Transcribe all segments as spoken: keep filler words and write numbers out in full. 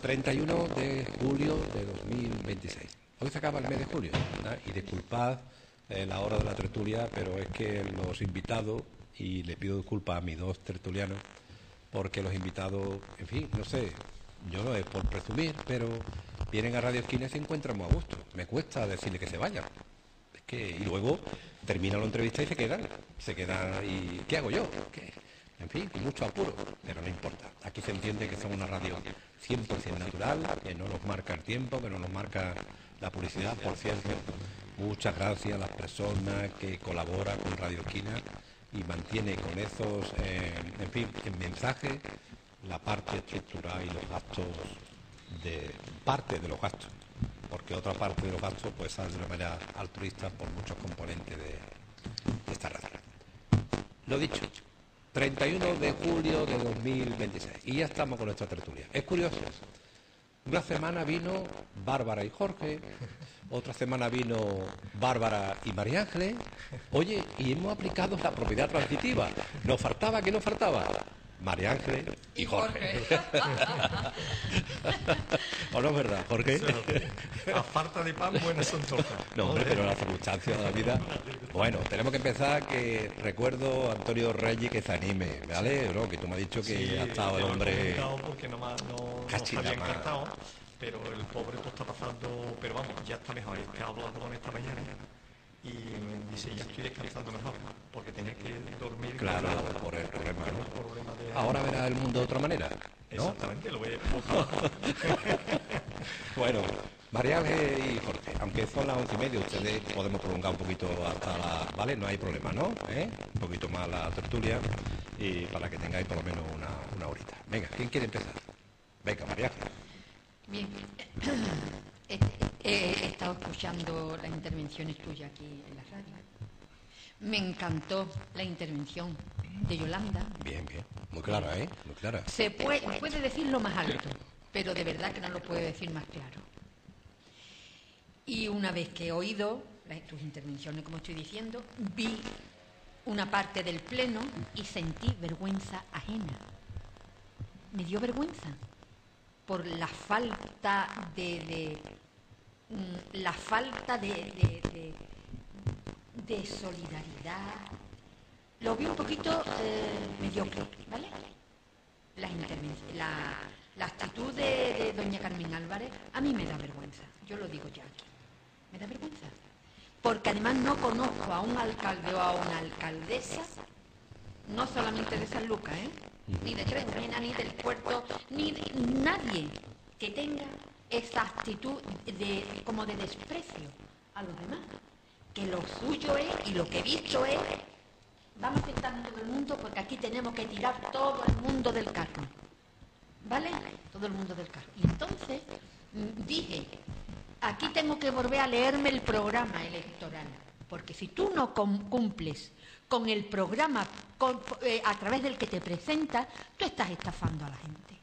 treinta y uno de julio de dos mil veintiséis. Hoy se acaba el mes de julio, ¿verdad? Y disculpad eh, la hora de la tertulia, pero es que los invitados, y le pido disculpas a mis dos tertulianos, porque los invitados, en fin, no sé, yo no es por presumir, pero vienen a Radio Esquina y se encuentran muy a gusto. Me cuesta decirle que se vayan. Es que, y luego termina la entrevista y se quedan, se quedan, y ¿qué hago yo? ¿Qué? En fin, y mucho apuro, pero no importa. Aquí se entiende que somos una radio cien por ciento natural, que no nos marca el tiempo, que no nos marca la publicidad. Por cierto, muchas gracias a las personas que colaboran con Radio Esquina y mantiene con esos, eh, en fin, en mensaje, la parte estructural y los gastos, de parte de los gastos, porque otra parte de los gastos pues sale de una manera altruista por muchos componentes de, de esta radio. Lo dicho, treinta y uno de julio de dos mil veintiséis, y ya estamos con nuestra tertulia. Es curioso, una semana vino Bárbara y Jorge, otra semana vino Bárbara y María Ángeles. Oye, y hemos aplicado la propiedad transitiva. Nos faltaba, ¿qué nos faltaba? María Ángeles y Jorge. ¿O no es verdad, Jorge? A falta de pan, buenas son tortas. No, hombre, pero las circunstancias de la vida... Bueno, tenemos que empezar que recuerdo a Antonio Reyes que se anime, ¿vale? ¿No? Que tú me has dicho que Sí, ha estado el hombre... No, porque no, no, no se había encantado, pero el pobre pues está pasando... Pero vamos, ya está mejor. He hablado con esta mañana y me dice, ya estoy descansando mejor, porque tenía que dormir... Claro, por el problema, ¿no? El problema de... Ahora verás el mundo de otra manera, ¿no? Exactamente, lo voy a... Bueno, María Ángeles y Jorge, aunque son las once y media, ustedes podemos prolongar un poquito hasta la... ¿Vale? No hay problema, ¿no? ¿Eh? Un poquito más la tertulia y para que tengáis por lo menos una, una horita. Venga, ¿quién quiere empezar? Venga, María Ángeles. Bien, he, he, he estado escuchando las intervenciones tuyas aquí en la radio. Me encantó la intervención de Yolanda. Bien, bien, muy clara, ¿eh? Muy clara. Se puede, puede decirlo más alto, pero de verdad que no lo puede decir más claro. Y una vez que he oído tus intervenciones, como estoy diciendo, vi una parte del pleno y sentí vergüenza ajena. Me dio vergüenza por la falta de, de la falta de, de, de, de solidaridad. Lo vi un poquito eh, mediocre, ¿vale? La, la, la actitud de, de doña Carmen Álvarez a mí me da vergüenza, yo lo digo ya aquí, me da vergüenza, porque además no conozco a un alcalde o a una alcaldesa, no solamente de San Lucas, ¿eh? Ni de Tres Menas, ni del puerto, ni de nadie que tenga esa actitud de, como de desprecio a los demás, que lo suyo es, y lo que he visto es, vamos a sentarnos todo el mundo porque aquí tenemos que tirar todo el mundo del carro, ¿vale? Todo el mundo del carro. Y entonces dije, aquí tengo que volver a leerme el programa electoral, porque si tú no cumples con el programa con, eh, a través del que te presentas, tú estás estafando a la gente.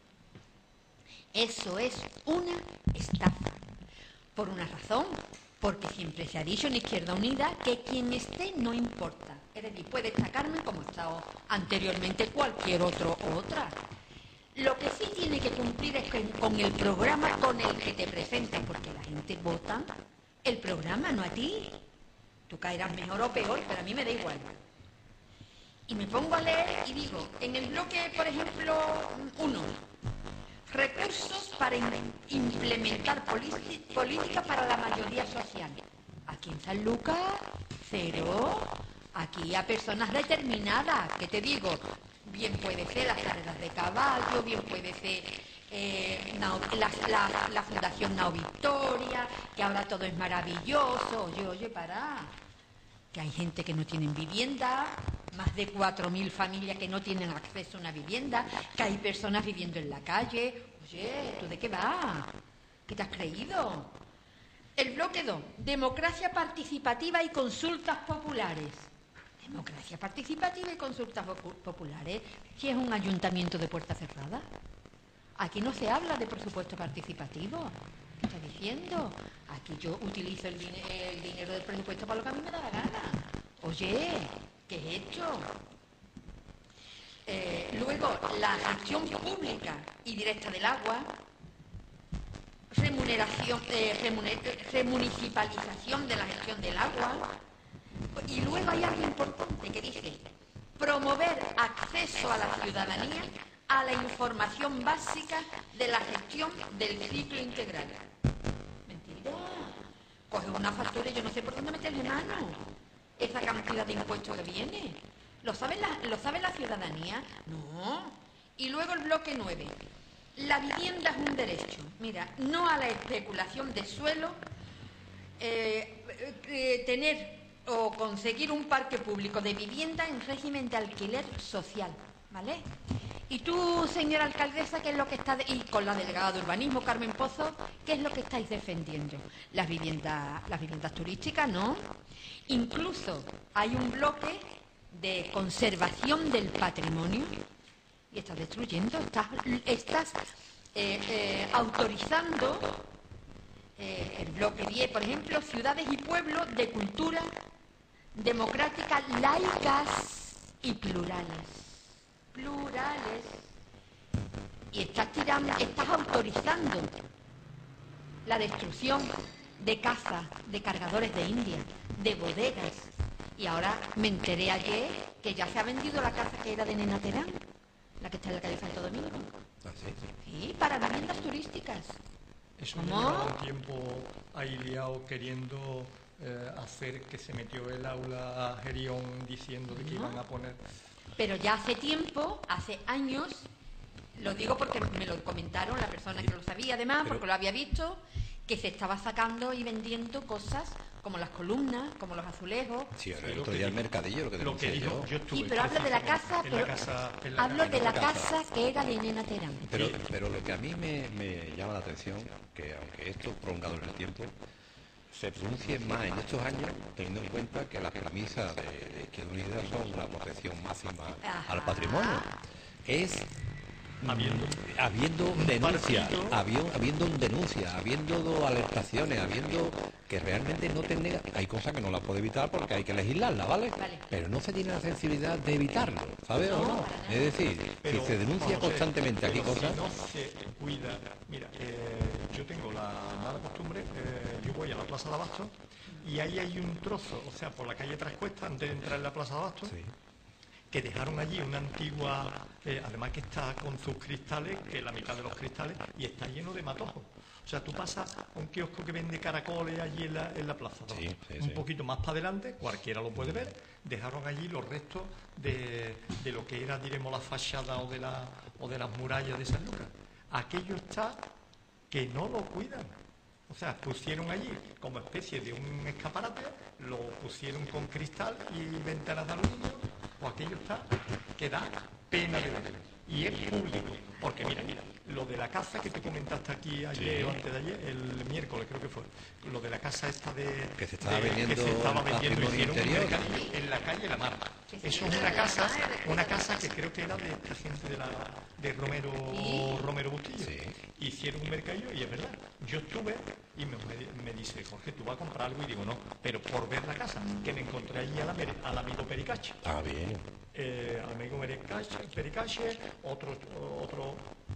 Eso es una estafa. Por una razón, porque siempre se ha dicho en Izquierda Unida que quien esté no importa. Es decir, puede estar Carmen como ha estado anteriormente cualquier otro o otra. Lo que sí tiene que cumplir es que con el programa con el que te presentas, porque la gente vota el programa, no a ti. Tú caerás mejor o peor, pero a mí me da igual. Y me pongo a leer y digo, en el bloque, por ejemplo, uno, recursos para implementar políticas para la mayoría social. Aquí en San Lucas, cero. Aquí a personas determinadas, que te digo, bien puede ser las carreras de caballo, bien puede ser eh, la, la, la Fundación Nao Victoria, que ahora todo es maravilloso. Oye, oye, para, que hay gente que no tiene vivienda, más de cuatro mil familias que no tienen acceso a una vivienda, que hay personas viviendo en la calle. Oye, ¿tú de qué vas? ¿Qué te has creído? El bloque dos, democracia participativa y consultas populares. Democracia participativa y consultas populares. Si es un ayuntamiento de puerta cerrada. Aquí no se habla de presupuesto participativo. ¿Qué está diciendo? Aquí yo utilizo el, din el dinero del presupuesto para lo que a mí me da la gana. Oye, ¿qué he hecho? Eh, luego, la gestión pública y directa del agua. remuneración, eh, remuner, remunicipalización de la gestión del agua. Y luego hay algo importante que dice promover acceso a la ciudadanía a la información básica de la gestión del ciclo integral. Mentira. Coge una factura y yo no sé por dónde meterle mano. Esa cantidad de impuestos que viene. ¿Lo sabe la, ¿lo sabe la ciudadanía? No. Y luego el bloque nueve. La vivienda es un derecho. Mira, no a la especulación de suelo, eh, eh, tener o conseguir un parque público de vivienda en régimen de alquiler social, ¿vale? Y tú, señora alcaldesa, ¿qué es lo que está... De... y con la delegada de urbanismo, Carmen Pozo, ¿qué es lo que estáis defendiendo? Las viviendas, las viviendas turísticas, ¿no? Incluso hay un bloque de conservación del patrimonio y estás destruyendo, estás, estás eh, eh, autorizando eh, el bloque diez, por ejemplo, ciudades y pueblos de cultura democráticas, laicas y plurales. Plurales. Y estás tirando, estás autorizando la destrucción de casas, de cargadores de India, de bodegas. Y ahora me enteré ayer que ya se ha vendido la casa que era de Nena Terán, la que está en la calle Santo Domingo. ¿Ah, sí? Sí, para viviendas turísticas. Eso ¿Cómo? llevaba un tiempo ahí liado queriendo eh, hacer que se metió el aula a Gerión diciendo de que ¿No? iban a poner... Pero ya hace tiempo, hace años, lo digo porque me lo comentaron la persona que lo sabía además, Pero- porque lo había visto, que se estaba sacando y vendiendo cosas como las columnas, como los azulejos. Sí, el Lo otro que día el dijo- mercadillo, lo que Lo que denuncié dijo, yo. yo estuve Sí, pero hablo de la casa, en la pero casa, en la- hablo de la casa. casa que era de Nena Terán. Pero, Sí. pero lo que a mí me, me llama la atención, que aunque esto prolongado en el tiempo, se pronuncie más en estos años, teniendo en cuenta que las premisas de, de Izquierda Unida son la protección máxima Ajá. al patrimonio. Es Habiendo- mm, habiendo denuncia, partido- habiendo, habiendo denuncia, habiendo alertaciones, habiendo que realmente no te nega- hay cosas que no las puede evitar porque hay que legislarlas, ¿vale? Vale. Pero no se tiene la sensibilidad de evitarlo, ¿sabes o No, no? para nada. Es decir, Pero, si se denuncia vamos a ver, constantemente aquí pero cosas, si no se cuida, mira, eh, yo tengo la mala costumbre, eh, yo voy a la Plaza de Abasto y ahí hay un trozo, o sea, por la calle Tres Cuestas, antes de entrar en la Plaza de Abasto, sí. que dejaron allí una antigua, eh, además que está con sus cristales, que la mitad de los cristales, y está lleno de matojos. O sea, tú pasas a un kiosco que vende caracoles allí en la, en la plaza, ¿no? Sí, sí, un sí. poquito más para adelante, cualquiera lo puede ver, dejaron allí los restos de, de lo que era, diremos, la fachada o de, la, o de las murallas de San Lucas. Aquello está que no lo cuidan. O sea, pusieron allí como especie de un escaparate, lo pusieron con cristal y ventanas de aluminio, o aquello está que da pena de ver. Y es público, porque mira, mira, lo de la casa que te comentaste aquí ayer Sí. o antes de ayer, el miércoles creo que fue, lo de la casa esta de... Que se estaba de- vendiendo que se estaba vendiendo, patrimonio hicieron un interior. mercadillo en la calle La Mar. Que se Eso es hizo una de casa, La Mar. una casa que creo que era de esta gente de la de Romero Sí. Romero Bustillo. Sí. Hicieron un mercadillo y es verdad. Yo estuve y me, me- me dice, Jorge, ¿tú vas a comprar algo? Y digo, no, pero por ver la casa, que me encontré allí al, ame- al amigo Pericache. Ah, bien. Eh, al amigo Pericache, Pericache, otro, otro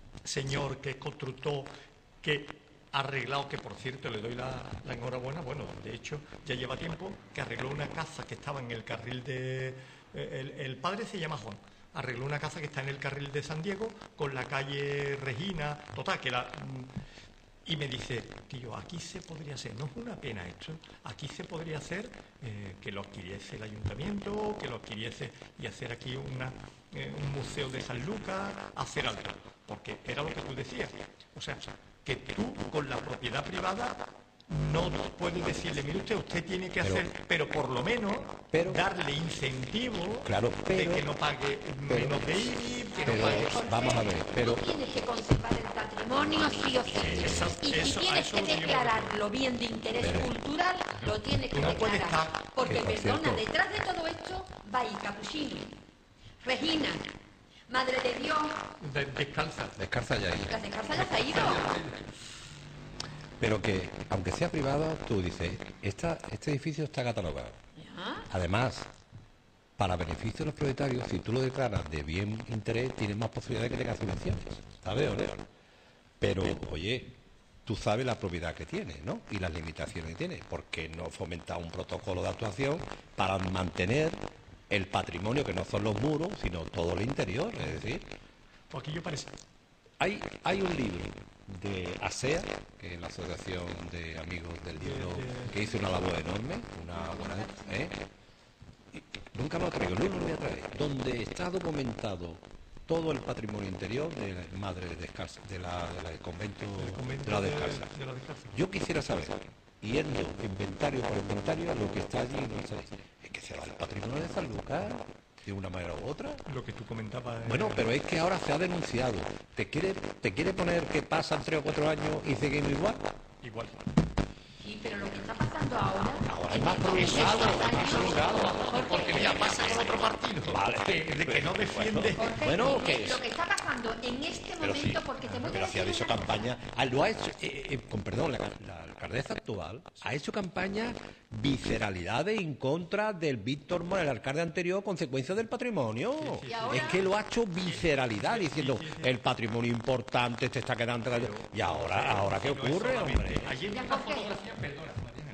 señor que es constructor, que ha arreglado, que por cierto le doy la, la enhorabuena, bueno, de hecho ya lleva tiempo, que arregló una casa que estaba en el carril de... eh, el, el padre se llama Juan. Arregló una casa que está en el carril de San Diego con la calle Regina, total, que la... mm, y me dice, tío, aquí se podría hacer, no es una pena esto, aquí se podría hacer eh, que lo adquiriese el ayuntamiento, que lo adquiriese y hacer aquí una, eh, un museo de San Lucas, hacer algo, porque era lo que tú decías, o sea, que tú con la propiedad privada no puedes decirle, mire usted, usted tiene que Pero- hacer, pero por lo menos pero- darle incentivo Claro, pero- de que no pague pero- menos de I B I, que Pero no pague... vamos a ver, pero Tú tienes que conservar el patrimonio sí o sí. Eso- y si eso- a tienes eso que es lo que yo me declararlo bien de interés Pero- cultural, lo tienes que Tú no puedes declarar. estar- Porque, que, por perdona, cierto- detrás de todo esto va a ir Capuchino, Regina, Madre de Dios, de- descalza. descarta ya ahí. la descarta ya se ha ido. Pero que, aunque sea privado, tú dices, esta, este edificio está catalogado. Ya. Además, para beneficio de los propietarios, si tú lo declaras de bien interés, tienes más posibilidades de que tengas subvenciones. ¿Sabes o no? Pero, oye, tú sabes la propiedad que tiene, ¿no? Y las limitaciones que tiene. ¿Por qué no fomentar un protocolo de actuación para mantener el patrimonio, que no son los muros, sino todo el interior? Es decir, Porque yo parece... hay, hay un libro de ASEA, que es la Asociación de Amigos del Libro, que hizo una labor enorme, una buena... ¿eh? Y nunca lo traigo, no lo voy a traer, donde está documentado todo el patrimonio interior de la Madre Descalza, de la, de la- del convento, convento de la de- Descalza. de la Descalza. Yo quisiera saber, yendo inventario por inventario, lo que está allí, no sé, es que se va el patrimonio de Sanlúcar de una manera u otra. Lo que tú comentabas... eh, Bueno, pero es que ahora se ha denunciado. ¿Te quiere, te quiere poner que pasan tres o cuatro años y seguimos igual? Igual. Sí, pero lo que está pasando ahora... Ahora es más en prolongado, estos es más años- prolongado. Porque mira, pasa con otro partido. Vale. Que, de que no defiende... Jorge, Bueno, lo ¿qué es? que está pasando en este Pero sí, momento, porque te voy a pero si ha decir hecho una cosa. campaña, ah, lo ha hecho, eh, eh, con perdón, la, la alcaldesa actual ha hecho campaña visceralidades en contra del Víctor Moreno, el alcalde anterior, consecuencia del patrimonio. sí. Y ahora- Es que lo ha hecho visceralidad, diciendo el patrimonio importante te está quedando. Y ahora, ahora ¿qué No es ocurre, solamente- hombre? Ayer vi Ya, una ¿por qué? fotografía, perdona, Mariana.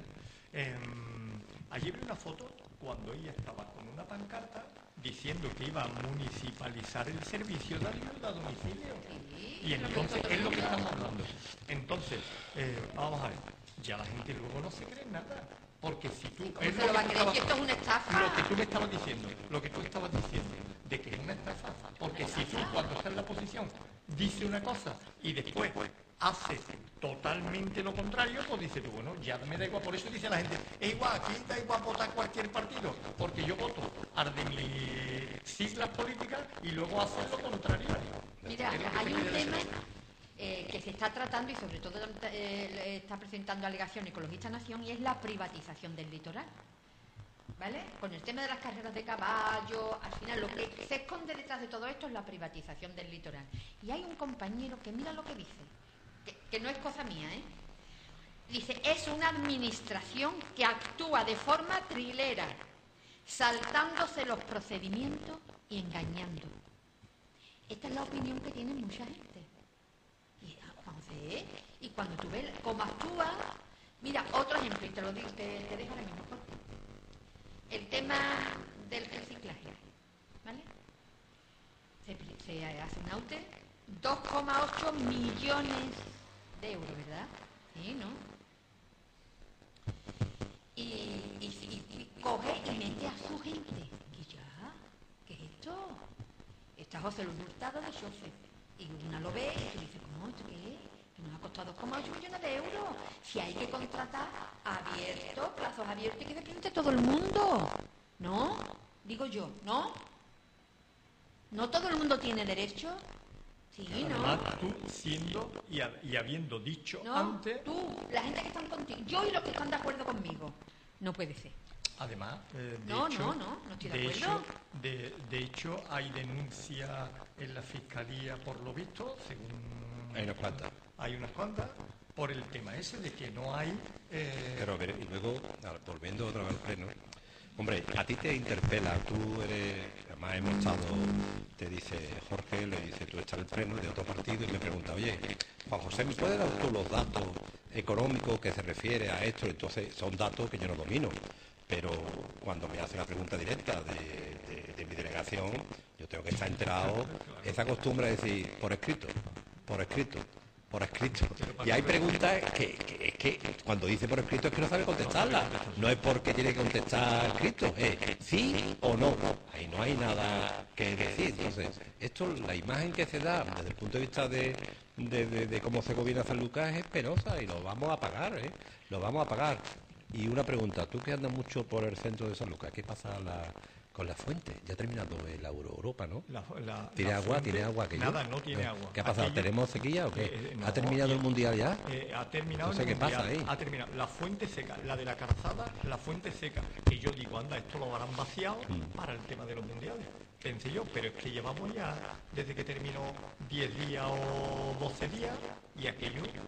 Em, ayer vi una foto cuando ella estaba con una pancarta diciendo que iba a municipalizar el servicio de ayuda a domicilio. Sí, Y es lo que entonces nosotros es lo que decimos. estamos hablando. Entonces, eh, vamos a ver, ya la gente luego no se cree nada. Porque si tú... ¿Cómo es se lo lo va a que tú creer estabas- si esto es una estafa? Lo que tú me estabas diciendo, lo que tú estabas diciendo, de que es una estafa. Porque si tú cuando estás en la oposición dices una cosa y después hace totalmente lo contrario, pues dices tú, bueno, ya me da igual. Por eso dice la gente, es igual, aquí da igual votar cualquier partido, porque yo voto al de mis siglas políticas y luego hace lo contrario. Mira, Es lo que hay se un quiere tema decir. eh, que se está tratando y sobre todo eh, está presentando alegación Ecologista Nación, y es la privatización del litoral. ¿Vale? Con el tema de las carreras de caballo, al final lo que se esconde detrás de todo esto es la privatización del litoral. Y hay un compañero que mira lo que dice, que, que no es cosa mía, ¿eh? Dice, es una administración que actúa de forma trilera, saltándose los procedimientos y engañando. Esta es la opinión que tiene mucha gente. Y entonces, y cuando tú ves cómo actúa, mira, otro ejemplo, y te lo digo, te, te dejo ahora mismo, Jorge. El tema del reciclaje, ¿vale? Se, se hace un aute, dos coma ocho millones de euros, ¿verdad? Sí, ¿no? Y, y, y- y coge y mete a su gente. Y ya, ¿qué es esto? Está José Luis Hurtado de chofer. Y una lo ve y tú dices, ¿cómo? ¿Esto qué es? Que nos ha costado dos coma ocho millones de euros. Si hay que contratar abierto, plazos abiertos y que se presente todo el mundo. ¿No? Digo yo, ¿no? ¿No todo el mundo tiene derecho? Sí, ¿no? Además, tú siendo y, ha- y habiendo dicho No, antes, tú, la gente que están contigo, yo y los que están de acuerdo conmigo. No puede ser. además, eh, de No, hecho, no, no, no estoy de de acuerdo. hecho, de, de hecho, hay denuncia en la fiscalía, por lo visto, según Hay unas cuantas. hay unas cuantas, por el tema ese de que no hay. eh, Pero a ver, y luego, ahora, volviendo otra vez al pleno, hombre, a ti te interpela, tú eres, además hemos estado, te dice Jorge, le dice, tú estás en el pleno de otro partido, y me pregunta, oye, Juan José, ¿me puedes dar tú los datos económicos que se refiere a esto? Entonces, son datos que yo no domino, pero cuando me hace la pregunta directa de, de- de mi delegación, yo tengo que estar enterado, esa costumbre de decir, por escrito, por escrito, por escrito. Y hay preguntas que, que es que cuando dice por escrito es que no sabe contestarla. No es porque tiene que contestar escrito, es sí o no. Ahí no hay nada que decir. Entonces, esto, la imagen que se da desde el punto de vista de, de, de- de cómo se gobierna San Lucas es penosa y lo vamos a pagar, ¿eh? Lo vamos a pagar. Y una pregunta, tú que andas mucho por el centro de San Lucas, ¿qué pasa la- con la fuente? Ya ha terminado el Euro Europa, ¿no? la- la- ¿Tiene la agua? fuente- ¿Tiene agua aquello? Nada, no tiene agua. ¿Qué ha pasado? Aquello- ¿Tenemos sequía o qué? Eh, no, ¿Ha terminado y- el Mundial ya? Eh, ha terminado No sé el qué pasa Mundial, ahí. Ha terminado. La fuente seca, la de la calzada, la fuente seca. Que yo digo, anda, esto lo habrán vaciado Mm. para el tema de los mundiales. Pensé yo, pero es que llevamos ya, desde que terminó diez días o doce días, y aquello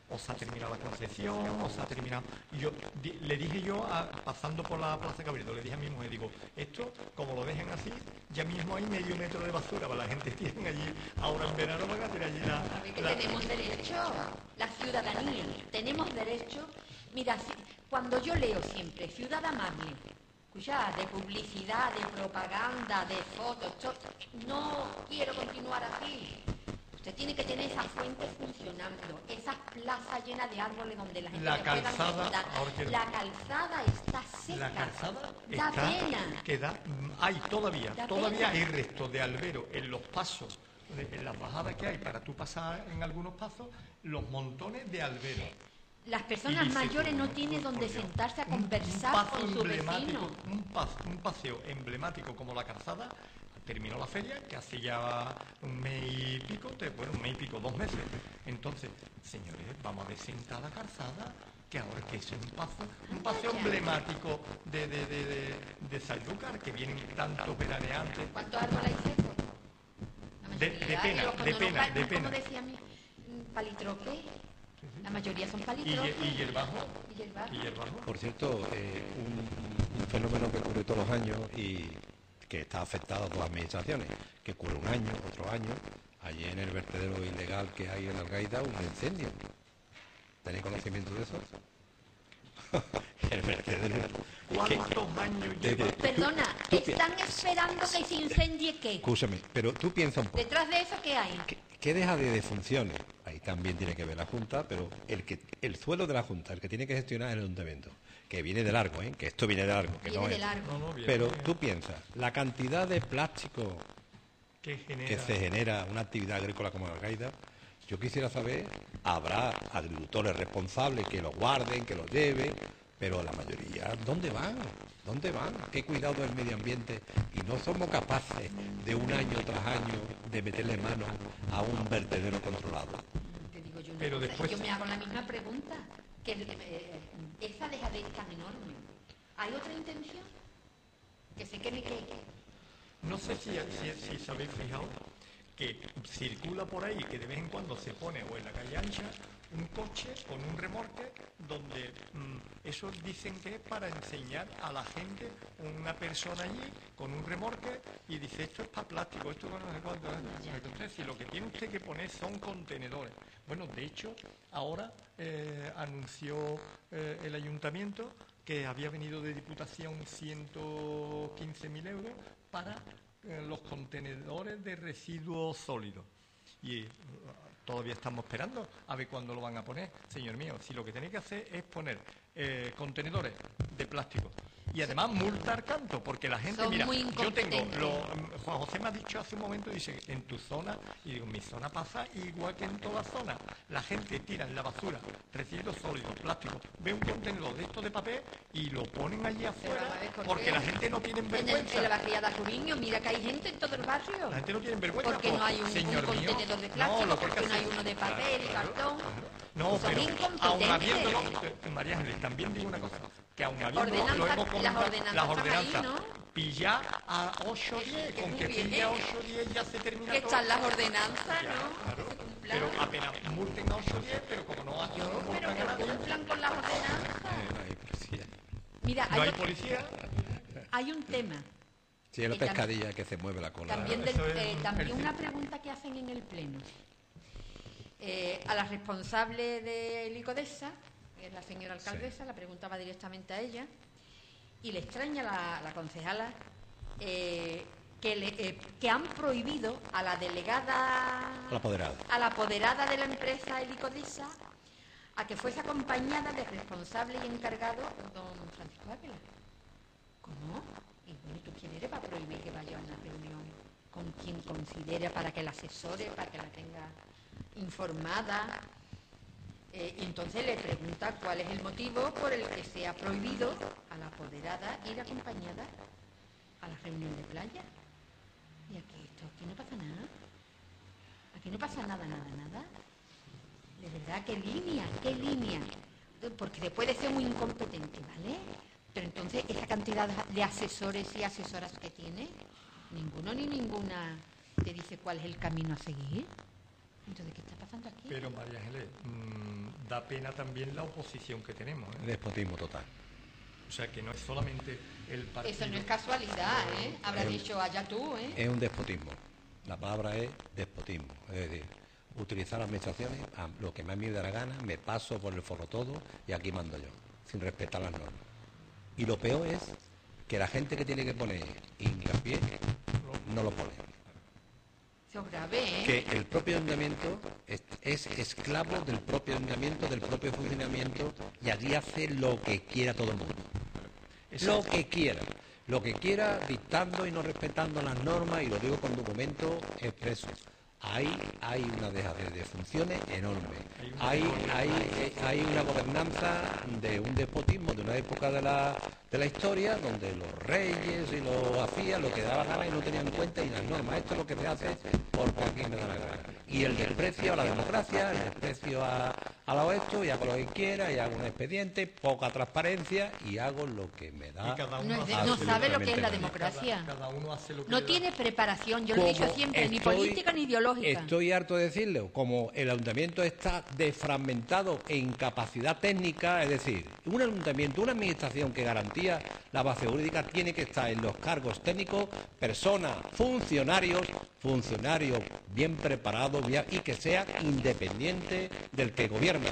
o se ha terminado la concesión, o se ha terminado... Y yo di, le dije yo, a, pasando por la Plaza Cabildo, le dije a mi mujer, digo, esto, como lo dejen así, ya mismo hay medio metro de basura, para la gente tiene allí, ahora en verano van a tener allí la... A ver, que la... tenemos derecho, la ciudadanía, tenemos derecho. Mira, si, cuando yo leo siempre ciudad amable, escucha, de publicidad, de propaganda, de fotos, to, no quiero continuar así. Usted tiene que tener esas fuentes funcionando, esas plazas llenas de árboles donde la gente La se pueda calzada, sentar. que... La calzada está seca. La calzada da está, pena. Que da, hay todavía, Da todavía pena. hay restos de albero en los pasos, en las bajadas que hay para tú pasar en algunos pasos, los montones de albero. Las personas dice, mayores no por tienen Dios, donde por Dios, sentarse a un- conversar un paso con su emblemático, vecino. Un, pas, un paseo emblemático como la calzada. Terminó la feria, que hace ya un mes y pico, te- bueno, un mes y pico, dos meses. Entonces, señores, vamos a desentar la calzada, que ahora que es un paseo, un paseo emblemático de, de, de, de, de Sanlúcar, que vienen tantos veraneantes. ¿Cuántos árboles hay secos? La De- mayoría. de pena, Y los de cuando no pena, pa- de como pena. decía mi mm, palitroque, la mayoría son Y, palitroques. y hierbajo, Y hierbajo. y hierbajo. Por cierto, eh, un, un fenómeno que ocurre todos los años y que está afectado a todas las administraciones, que ocurre un año, otro año, allí en el vertedero ilegal que hay en Algaida, un incendio. ¿Tenéis conocimiento de eso? El vertedero. ¿Cuántos años de- lleva? de- Perdona, tú pi- ¿están esperando que se incendie qué? Escúchame, pero tú piensas un poco. Detrás de eso, ¿qué hay? ¿Qué, qué deja de, de funciones? Ahí también tiene que ver la Junta, pero el que el suelo de la Junta, el que tiene que gestionar es el Ayuntamiento, que viene de largo, ¿eh? Que esto viene de largo. Que Viene no de es. largo. No, no, bien, Pero bien. tú piensas, la cantidad de plástico que genera... que se genera una actividad agrícola como la Algaida, yo quisiera saber, habrá agricultores responsables que lo guarden, que lo lleven, pero la mayoría, ¿dónde van? ¿Dónde van? ¿Qué cuidado del medio ambiente? Y no somos capaces de un año tras año de meterle mano a un vertedero controlado. Te digo yo una Pero cosa, después- yo me hago la misma pregunta, que eh, esa dejadez tan enorme. ¿Hay otra intención? Que se quede que... No sé si, si, si sabéis fijado que circula por ahí, que de vez en cuando se pone, o en la calle ancha, un coche con un remorque donde mm, eso dicen que es para enseñar a la gente, una persona allí con un remorque y dice esto es para plástico, esto no sé cuánto. Entonces, si lo que tiene usted que poner son contenedores. Bueno, de hecho, ahora eh, anunció eh, el ayuntamiento que había venido de Diputación ciento quince mil euros para eh, los contenedores de residuos sólidos. Y uh, todavía estamos esperando a ver cuándo lo van a poner. Señor mío, si lo que tenéis que hacer es poner eh, contenedores de plástico y además multar tanto, porque la gente, Son mira, muy yo tengo, incompetentes. lo, Juan José me ha dicho hace un momento, dice, en tu zona, y digo, en mi zona pasa igual que en toda zona. La gente tira en la basura residuos sólidos, plásticos, ve un contenedor de esto de papel y lo ponen allí afuera, vamos a ver, ¿por porque qué? la gente no tiene En, el, vergüenza. en la barriada Curiño, mira que hay gente en todo el barrio. La gente no tiene vergüenza. Porque no hay un, un señor mío, contenedor de no, plástico, lo que hay que porque no hay hacer- uno de papel y Claro, cartón. No, Son pero incompetentes. aun habiéndolo, eh, María Ángeles, también digo una cosa, que aun habiéndolo, lo Ordenanza- hemos comentado, las ordenanzas las están ahí, ordenanzas, ¿no? pillar a ocho o diez, que con muy que bien. pille a ocho o diez ya se termina Que todo. están las ordenanzas, Ya, ¿no? claro. Se cumplan. Pero apenas multen a ocho o diez, pero como no hacen Yo, no pero multan a que nadie, cumplan con las ordenanzas. Eh, no hay policía. Mira, no hay, hay otro- policía. hay un tema. Si es la Y tam- pescadilla que se mueve la cola. También, Claro, del- eso es eh, un también perfil. una pregunta que hacen en el Pleno. Eh, a la responsable de Licodesa, que es la señora alcaldesa, la preguntaba directamente a ella, y le extraña la, la concejala eh, que, le, eh, que han prohibido a la delegada, A la apoderada. a la apoderada de la empresa Helicodesa, a que fuese acompañada del responsable y encargado, don Francisco Ávila. ¿Cómo? Y bueno, ¿y tú quién eres para prohibir que vaya a una reunión con quien considere, para que la asesore, para que la tenga informada? Eh, y entonces le pregunta cuál es el motivo por el que se ha prohibido a la apoderada ir acompañada a la reunión de playa. Y aquí, esto, aquí no pasa nada. Aquí no pasa nada, nada, nada. De verdad, qué línea, qué línea. Porque después de ser muy incompetente, ¿vale? Pero entonces, esa cantidad de asesores y asesoras que tiene, ninguno ni ninguna te dice cuál es el camino a seguir. Entonces, ¿qué está pasando aquí? Pero María Ángeles, mmm, da pena también la oposición que tenemos, ¿eh? Despotismo total. O sea, que no es solamente el partido... Eso no es casualidad, ¿eh? Habrá dicho allá tú, ¿eh? Es un despotismo. La palabra es despotismo. Es decir, utilizar las administraciones a lo que más me da la gana, me paso por el forro todo y aquí mando yo, sin respetar las normas. Y lo peor es que la gente que tiene que poner hincapié no lo pone. Eso es grave, ¿eh? Que el propio ayuntamiento es, es esclavo del propio ayuntamiento, del propio funcionamiento, y allí hace lo que quiera todo el mundo. Lo que quiera. Lo que quiera, dictando y no respetando las normas, y lo digo con documentos expresos. Ahí hay una dejadez de funciones enorme. Hay, hay, hay una gobernanza de un despotismo de una época de la, de la historia donde los reyes y los hacían lo que daba la gana y no tenían en cuenta y las normas. Esto es lo que se hace porque aquí me da la gana. Y el desprecio a la democracia, el desprecio a, a lo esto, y hago lo que quiera, y hago un expediente, poca transparencia y hago lo que me da. No, de, no sabe lo que es la democracia. Cada, cada uno hace lo que no tiene preparación, yo lo he dicho siempre, estoy, ni política ni ideológica. Estoy harto de decirlo, como el ayuntamiento está desfragmentado en capacidad técnica, es decir, un ayuntamiento, una administración que garantía la base jurídica tiene que estar en los cargos técnicos, personas, funcionarios, funcionarios bien preparados bien, y que sean independientes del que gobierna.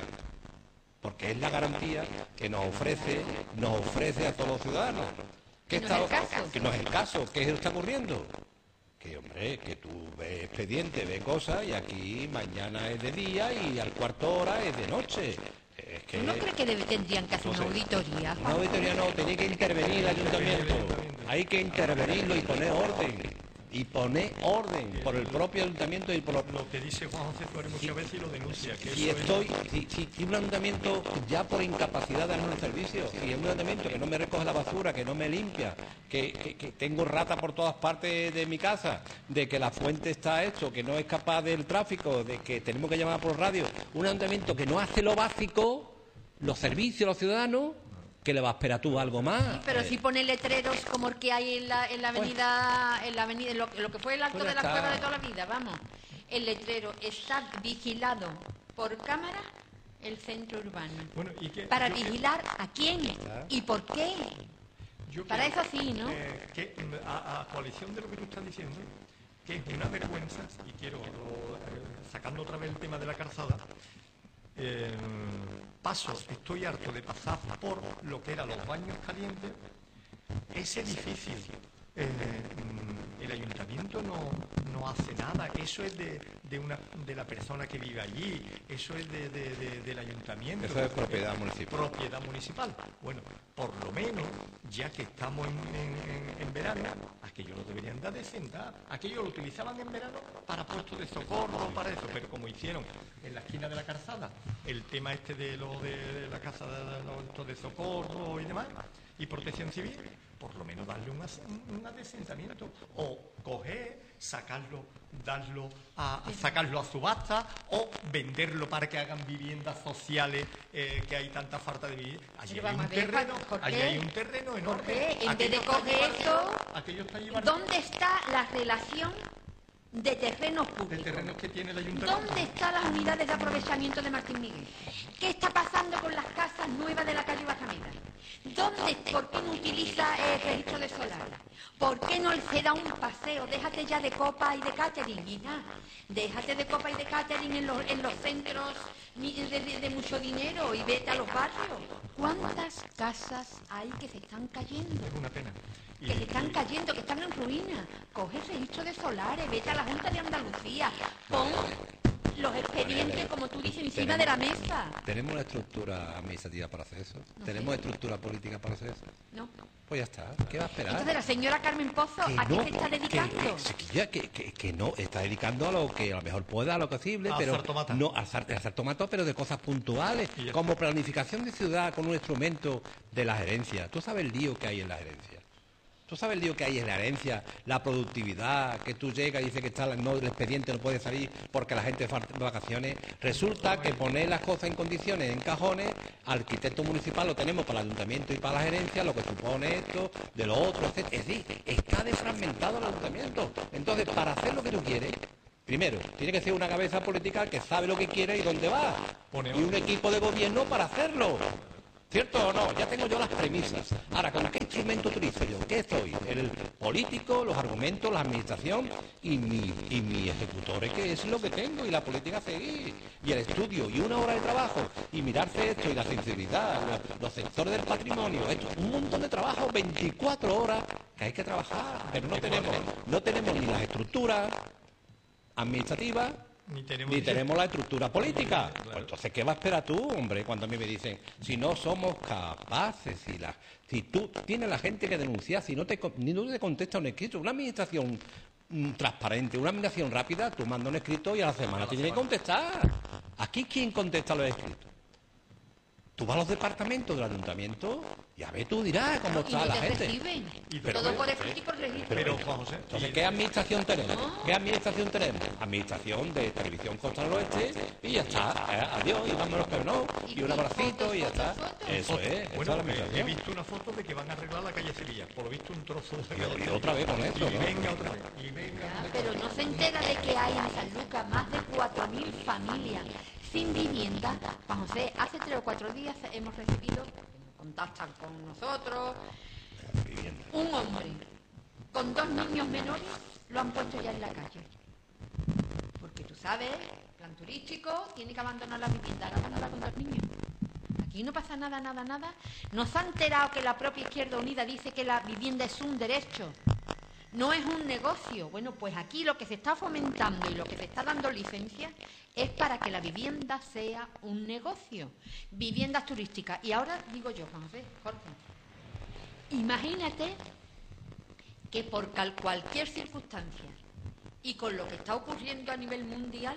Porque es la garantía que nos ofrece, nos ofrece a todos los ciudadanos. ¿Qué no está, es el caso. Que no es el caso, ¿qué es lo que está ocurriendo? Que, hombre, que tú ves expediente, ves cosas, y aquí mañana es de día y al cuarto hora es de noche. Es que, ¿No crees que debe, tendrían que hacer una auditoría? Una auditoría no, tenía que intervenir el ayuntamiento. Hay que intervenirlo y poner orden. Y poner orden por el propio ayuntamiento y por los... Lo que dice Juan José Flores muchas veces y lo denuncia. Que Si eso estoy, es... si, si, si un ayuntamiento ya por incapacidad de darme un servicio, si es un ayuntamiento que no me recoge la basura, que no me limpia, que, que, que tengo rata por todas partes de mi casa, de que la fuente está hecho, que no es capaz del tráfico, de que tenemos que llamar por radio, un ayuntamiento que no hace lo básico, los servicios a los ciudadanos, ¿qué le va a esperar tú algo más? Sí, pero eh, si pone letreros como el que hay en la, en la avenida, en la avenida, en lo, en lo que fue el acto Pues de la está. cueva de toda la vida, vamos. El letrero está vigilado por cámara el centro urbano. Bueno, ¿y qué, ¿Para yo qué- vigilar a quién? ¿Y por qué? yo Para creo, eso sí, ¿no? eh, que a, a coalición de lo que tú estás diciendo, que es una vergüenza, y quiero, lo- eh, sacando otra vez el tema de la calzada, eh, paso, estoy harto de pasar por lo que eran los baños calientes, ese edificio, eh, mm, el ayuntamiento no, no hace nada, eso es de, de, una, de la persona que vive allí, eso es de, de- de- del ayuntamiento. Eso es propiedad municipal. Propiedad municipal. Bueno, por lo menos, ya que estamos en, en- en- en verano, aquello lo deberían dar de sentar. Aquello lo utilizaban en verano para puestos de socorro, para eso, pero como hicieron en la esquina de la calzada, el tema este de lo de la casa de los puestos de socorro y demás, y protección civil, por lo menos darle un, as- un adesentamiento, o coger, sacarlo, darlo a, a sacarlo a subasta, o venderlo para que hagan viviendas sociales, eh, que hay tanta falta de vivienda. Allí Pero hay un vamos a ver, terreno, ¿por qué? allí hay un terreno enorme. qué? En vez Aquello de está coger llevando- eso, aquello está llevando ¿Dónde está la relación de terrenos de públicos? terrenos que tiene el ayuntamiento. ¿Dónde están las unidades de aprovechamiento de Martín Miguel? ¿Qué está pasando con las casas nuevas de la calle Bajameda? ¿Dónde, por qué no utiliza el registro de solar? ¿Por qué no se da un paseo? Déjate ya de copa y de catering, hija. Déjate de copa y de catering en los, en los centros ni- de, de- de mucho dinero y vete a los barrios. ¿Cuántas casas hay que se están cayendo? Es una pena. Y- Que se están cayendo, que están en ruina. Coge el registro de solares, vete a la Junta de Andalucía, pon los expedientes, como tú dices, encima de la mesa. ¿Tenemos la estructura administrativa para hacer eso? No ¿Tenemos sé. estructura política para hacer eso? ¿No? Pues ya está. ¿Qué va a esperar? Entonces la señora Carmen Pozo, Que ¿a qué no, se está que- dedicando? que, que, que, que- que no, está dedicando a lo que a lo mejor pueda, a lo posible, A pero hacer tomata. no a hacer, a hacer tomata, pero de cosas puntuales, Y ya como planificación de ciudad con un instrumento de la gerencia. ¿Tú sabes el lío que hay en la gerencia? ¿Tú sabes el lío que hay en la herencia? La productividad, que tú llegas y dices que está, no, el expediente no puede salir porque la gente falta de vacaciones. Resulta que poner las cosas en condiciones, en cajones, arquitecto municipal lo tenemos para el ayuntamiento y para la gerencia, lo que supone esto, de lo otro, etcétera. Es decir, está desfragmentado el ayuntamiento. Entonces, para hacer lo que tú quieres, Primero, tiene que ser una cabeza política que sabe lo que quiere y dónde va. Y un equipo de gobierno para hacerlo. ¿Cierto o no? Ya tengo yo las premisas. Ahora, ¿con qué instrumento utilizo yo? ¿Qué soy? El político, los argumentos, la administración y mi, y mi ejecutores, que es lo que tengo, y la política a seguir, y el estudio, y una hora de trabajo, y mirarse esto, y la sensibilidad, los, los sectores del patrimonio, esto, un montón de trabajo, veinticuatro horas, que hay que trabajar, pero no tenemos, no tenemos ni las estructuras administrativas, Ni tenemos, ni tenemos la estructura política. Claro. Pues entonces, ¿qué va a esperar tú, hombre, cuando a mí me dicen, si no somos capaces, si, la, si tú tienes la gente que denunciar, si no te, ni no te contesta un escrito, una administración mm, transparente, una administración rápida, tú mandas un escrito y a la semana a tienes que contestar. ¿Aquí quién contesta los escritos? Tú vas a los departamentos del ayuntamiento y a ver, tú dirás cómo está la gente. Y pero, todo por escrito y por registro. Pero, Juan José, entonces, ¿qué administración tenemos? ¿Qué administración tenemos? Administración de Televisión Costa del Oeste y ya está. Eh, adiós, y vámonos, pero no. Y un abracito y ya está. Eso es. Bueno, he visto una foto de que van a arreglar la calle Sevilla. Por lo visto, un trozo de la calle. Y otra vez con esto, ¿no? Y venga otra vez. Y venga. Ya, pero no se entera de que hay en San Lucas más de cuatro mil familias sin vivienda. Juan José, hace tres o cuatro días hemos recibido, contactan con nosotros, un hombre con dos niños menores lo han puesto ya en la calle. Porque tú sabes, plan turístico, tiene que abandonar la vivienda, abandonarla con dos niños. Aquí no pasa nada, nada, nada. Nos ha enterado que la propia Izquierda Unida dice que la vivienda es un derecho. No es un negocio. Bueno, pues aquí lo que se está fomentando y lo que se está dando licencia es para que la vivienda sea un negocio. Viviendas turísticas. Y ahora digo yo, Juan José, Jorge, imagínate que por cualquier circunstancia y con lo que está ocurriendo a nivel mundial,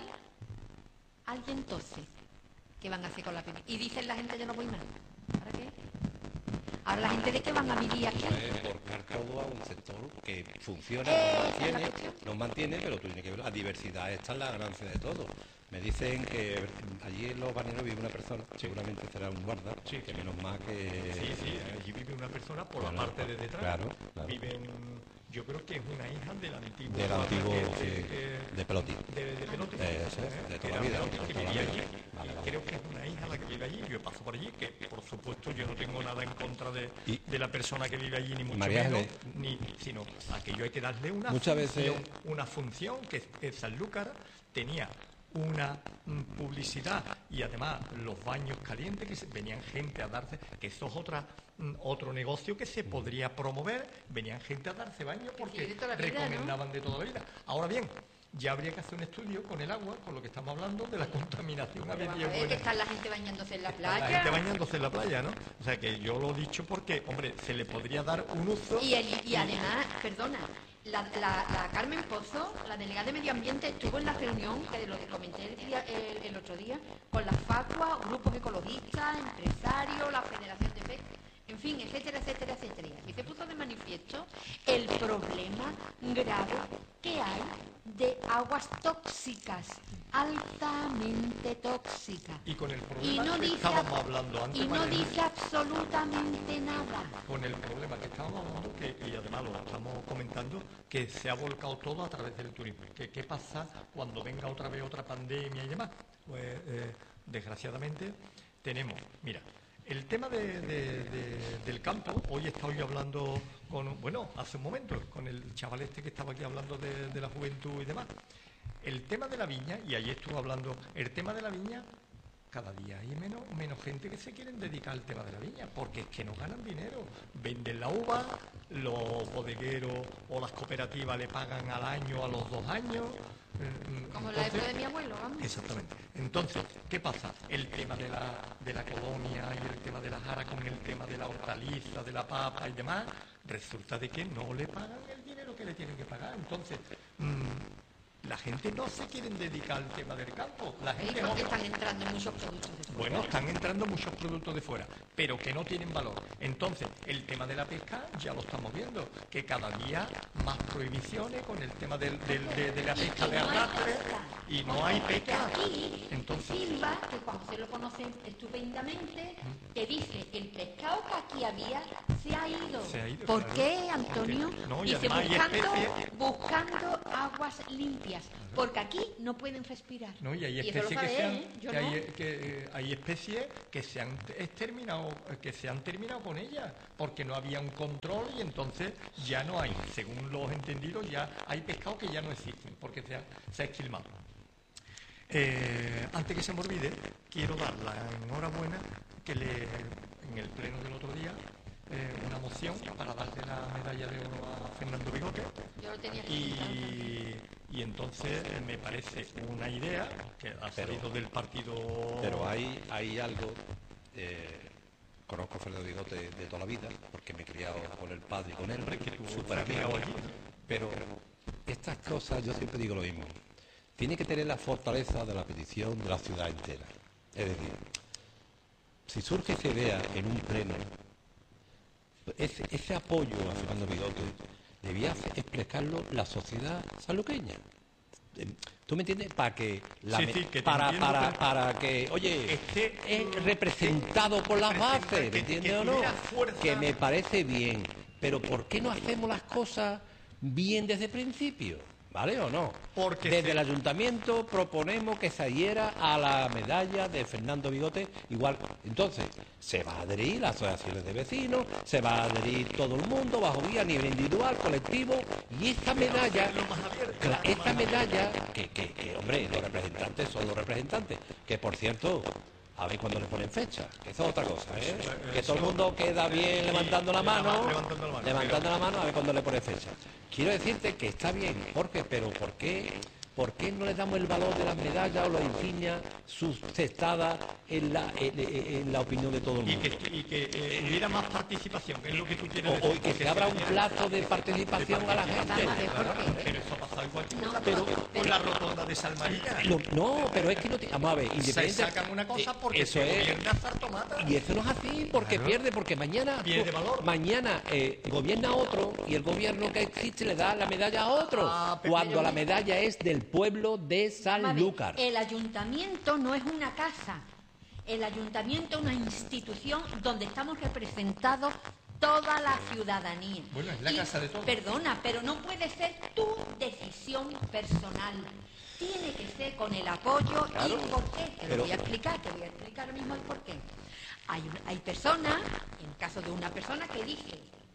alguien tose. ¿Qué van a hacer con la vivienda? Y dicen la gente, yo no voy más. ¿Para qué? Ahora la gente de qué van a vivir aquí. Por todo a un sector que funciona, eh, nos mantiene, nos mantiene, pero tú tienes que ver la diversidad, esta es la ganancia de todo. Me dicen que allí en los balnearios vive una persona, seguramente será un guarda, sí, que menos mal que... Sí, sí, allí vive una persona por claro, la parte de detrás. Claro, claro. Viven, yo creo que es una hija del antiguo... Del antiguo, sí, de, de Pelotti. De, de Pelotti. De, ese, de toda la vida. Que vivía allí. Vale, vale. Creo que es una hija la que vive allí, yo paso por allí, que por supuesto yo no tengo nada en contra de, y, de la persona que vive allí, ni mucho María menos, ni, sino a que yo hay que darle una Muchas función, veces... una función que es Sanlúcar tenía una mm, publicidad y además los baños calientes que se, venían gente a darse, que eso es otra mm, otro negocio que se podría promover, venían gente a darse baños porque sí, de vida, recomendaban, ¿no?, de toda la vida. Ahora bien, ya habría que hacer un estudio con el agua, con lo que estamos hablando de la contaminación. A ver, que está la gente bañándose en la playa. La gente bañándose en la playa, ¿no? O sea que yo lo he dicho porque, hombre, se le podría dar un uso. Y, el, y además, perdona, La, la, la Carmen Pozo, la delegada de Medio Ambiente, estuvo en la reunión, que lo que comenté el, día, el, el otro día, con las FACUA, grupos ecologistas, empresarios, la Federación de Pesca, en fin, etcétera, etcétera, etcétera. Y se puso de manifiesto el problema grave que hay de aguas tóxicas, altamente tóxicas. Y con el problema y no que dice, estábamos hablando antes, y no María, dice absolutamente nada. Con el problema que estábamos hablando, que, y además lo estamos comentando, que se ha volcado todo a través del turismo. ¿Qué, qué pasa cuando venga otra vez otra pandemia y demás? Pues, eh, desgraciadamente, tenemos, mira, el tema de, de, de, del campo, hoy he estado yo hablando con, bueno, hace un momento, con el chaval este que estaba aquí hablando de, de la juventud y demás. El tema de la viña, y ahí estuve hablando, el tema de la viña, cada día hay menos, menos gente que se quieren dedicar al tema de la viña, porque es que no ganan dinero. Venden la uva, los bodegueros o las cooperativas le pagan al año, a los dos años. Como entonces, la época de mi abuelo, vamos. Exactamente. Entonces, ¿qué pasa? El tema de la, de la colonia y el tema de la jara con el tema de la hortaliza, de la papa y demás, resulta de que no le pagan el dinero que le tienen que pagar. Entonces, mmm, la gente no se quiere dedicar al tema del campo. La gente ¿Y por qué no... están entrando muchos productos de fuera? Bueno, están entrando muchos productos de fuera, pero que no tienen valor. Entonces, el tema de la pesca ya lo estamos viendo, que cada día más prohibiciones con el tema del, del, de, de la pesca de arrastre y no hay pesca. Aquí, entonces, Silva Anda, que Juan José lo conoce estupendamente, que dice que el pescado que aquí había se ha ido. Se ha ido, ¿Por claro. qué, Antonio? Porque- no, y dice, además hay buscando, especies- buscando aguas limpias, porque aquí no pueden respirar. No, y hay eso lo especies que, sabe se han, él, ¿eh? Yo que no. hay, que, eh, hay especies que se han exterminado, que se han terminado con ellas, porque no había un control y entonces ya no hay, según los entendidos, ya hay pescados que ya no existen, porque se ha, se ha esquilmado. Eh, antes que se me olvide, quiero dar la enhorabuena que le, en el pleno del otro día, eh, una moción para darle la medalla de oro a Fernando Bigote. Yo lo tenía que Y, y entonces eh, me parece una idea que ha salido Pero- del partido. Pero hay, hay algo, eh, conozco a Fernando Bigote de, de toda la vida, porque me he criado con el padre y con él, que tú súper te has criado amigo. allí. Pero estas cosas, yo siempre digo lo mismo, tiene que tener la fortaleza de la petición de la ciudad entera. Es decir, si surge esa idea en un pleno, ese, ese apoyo a Fernando Bigote debía hacer- expresarlo la sociedad sanluqueña. Eh, ¿Tú me entiendes? Para que, la Sí, me- sí, que te para, entiendo, para, pero- para que, oye, Esté, es representado por las representa- bases, que- ¿me entiendes que o no? tuviera fuerza. Que me parece bien, pero ¿por qué no hacemos las cosas bien desde el principio? ¿Vale o no? Porque desde se- el ayuntamiento proponemos que se adhiera a la medalla de Fernando Bigote, igual. Entonces, se va a adherir las asociaciones de vecinos, se va a adherir todo el mundo, bajo vía, a nivel individual, colectivo, y esta medalla, hacerlo más abierto, cla- más esta abierto. medalla, que, que, que, hombre, los representantes son los representantes, que por cierto, a ver cuándo le ponen fecha, que eso es otra cosa, ¿eh? Que todo el mundo queda bien levantando la mano, levantando la mano, levantando la mano, a ver cuándo le ponen fecha. Quiero decirte que está bien, Jorge, pero ¿por qué, ¿por qué no le damos el valor de las medallas o las insignias sustentadas en la, en, en- en la opinión de todo el Y mundo? que, y que eh, hubiera más participación, es lo que tú quieres O, decir. o que porque se abra un hubiera- plazo de participación a la gente. Vamos a ver, Jorge. Pero eso ha pasado igual que No, con la- pero- con la rotonda de Salmarina. Lo- no, pero es que no te... Vamos a ver, Se independiente... sacan una cosa eh, porque eso se es... gobierna Sartomata. Y eso no es así, porque Claro. pierde, porque mañana Pierde valor. mañana eh, gobierna otro y el gobierno que existe le da la medalla a otro, Ah, pero cuando yo- la medalla es del pueblo de Vamos a ver, Sanlúcar. el ayuntamiento no es una casa. El ayuntamiento es una institución donde estamos representados toda la ciudadanía. Bueno, es la Y, casa de todos. Perdona, pero no puede ser tu decisión personal. Tiene que ser con el apoyo Claro, y por qué. Te lo pero- voy a explicar, te voy a explicar ahora mismo el por qué. Hay, un- hay personas, en el caso de una persona que dice,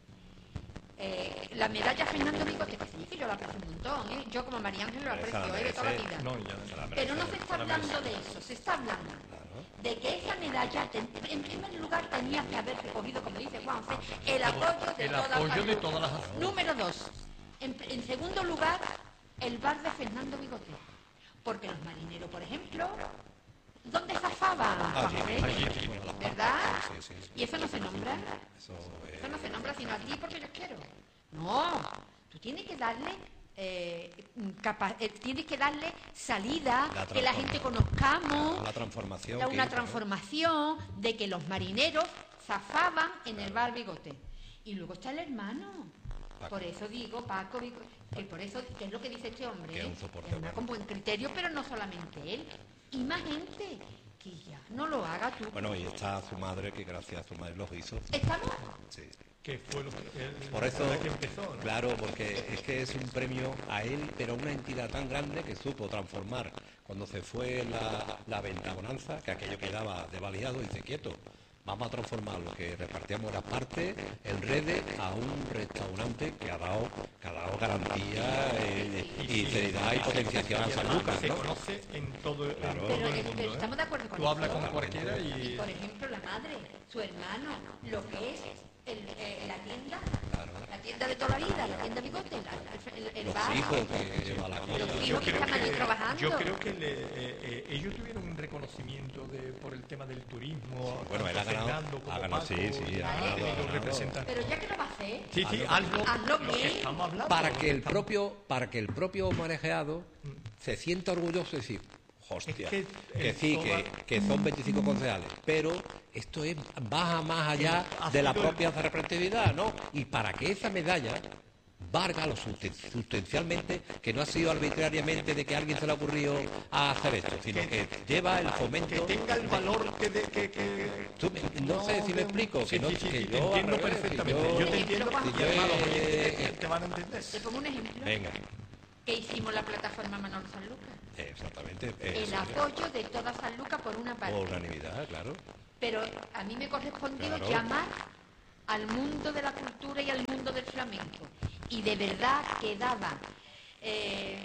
eh, la medalla Fernando Bigote, que sí, que yo la aprecio un montón, ¿eh? Yo como María Ángel lo Pero esa aprecio, la ¿eh? De toda la merece. vida. No, ya, Pero no se está hablando de eso, se está hablando de que esa medalla, ten- en primer lugar, tenía que haber recogido, como dice Juanfe, el apoyo de el todas apoyo las- de todas las asociaciones. Número dos, en, en segundo lugar, el bar de Fernando Bigote. Porque los marineros, por ejemplo, ¿dónde zafaban, Allí, Juanfe? allí, allí, a la par. ¿Verdad? Sí, sí, sí. Y eso no se nombra. Eso, eh, Eso no se nombra sino a ti porque yo quiero. No, tú tienes que darle, eh, capa- eh, tienes que darle salida, La que la transforma- gente conozcamos, la transformación. da que una hizo, ¿no? transformación de que los marineros zafaban en el bar Bigote. Y luego está el hermano. Paco. Por eso digo, Paco, Bigote, que por eso, que es lo que dice este hombre, Que es un ¿eh? soporte Es una bueno. con buen criterio, pero no solamente él, y más gente, que ya no lo haga tú. Bueno, y está su madre, que gracias a su madre los hizo. ¿Estamos? Sí. Que fue lo que, el- Por eso, la que empezó, ¿no? claro, porque es que es un premio a él, pero a una entidad tan grande que supo transformar. Cuando se fue la, la ventabonanza, que aquello quedaba desvalijado, dice, quieto, vamos a transformar lo que repartíamos las partes, el Rede, a un restaurante que ha dado, que ha dado garantía eh, y seriedad y potenciación a San Lucas, Se ¿no? conoce en todo, en Claro. todo Pero, el es- mundo. pero ¿eh? estamos de acuerdo con Tú hablas eso. con cualquiera Y y... por ejemplo la madre, su hermano, lo que es el, eh, la tienda, la tienda de toda la vida, la tienda Bigote, la- el, el, el Los bar, hijos que lleva la los cosa. hijos que están allí trabajando. yo creo que le- eh, eh, ellos tuvieron un reconocimiento de, por el tema del turismo. Bueno, él ha tanto ganado- Fernando como ha ganado, Paco, sí, sí, y ha han ganado, tenido ha ganado. representantes. Pero ya que lo va a hacer, Sí, sí, hazlo, hazlo lo que bien. estamos hablando. Para lo que el estamos- propio, para que el propio homenajeado se sienta orgulloso y decir, hostia, Es que que, en sí, toda- que, que son veinticinco concejales, pero esto es baja más allá Ha de la sido el- propia representatividad, ¿no? Y para que esa medalla Vargas, lo sustancialmente, que no ha sido arbitrariamente de que alguien se le ha ocurrido a hacer esto, sino que lleva el fomento... Que tenga el valor que... De, que, que... Tú me, no, no sé si me explico, sí, que no... Sí, sí, que sí, yo, te entiendo revés, perfectamente, yo, yo te entiendo, Juan, y además los eh, oyentes te van a entender. Te pongo un ejemplo. Venga. Que hicimos la plataforma Manolo Sanlúcar. Exactamente. El eso, apoyo de toda Sanlúcar por una parte. por unanimidad, claro. Pero a mí me correspondió Claro. llamar al mundo de la cultura y al mundo del flamenco. Y de verdad que daba, eh,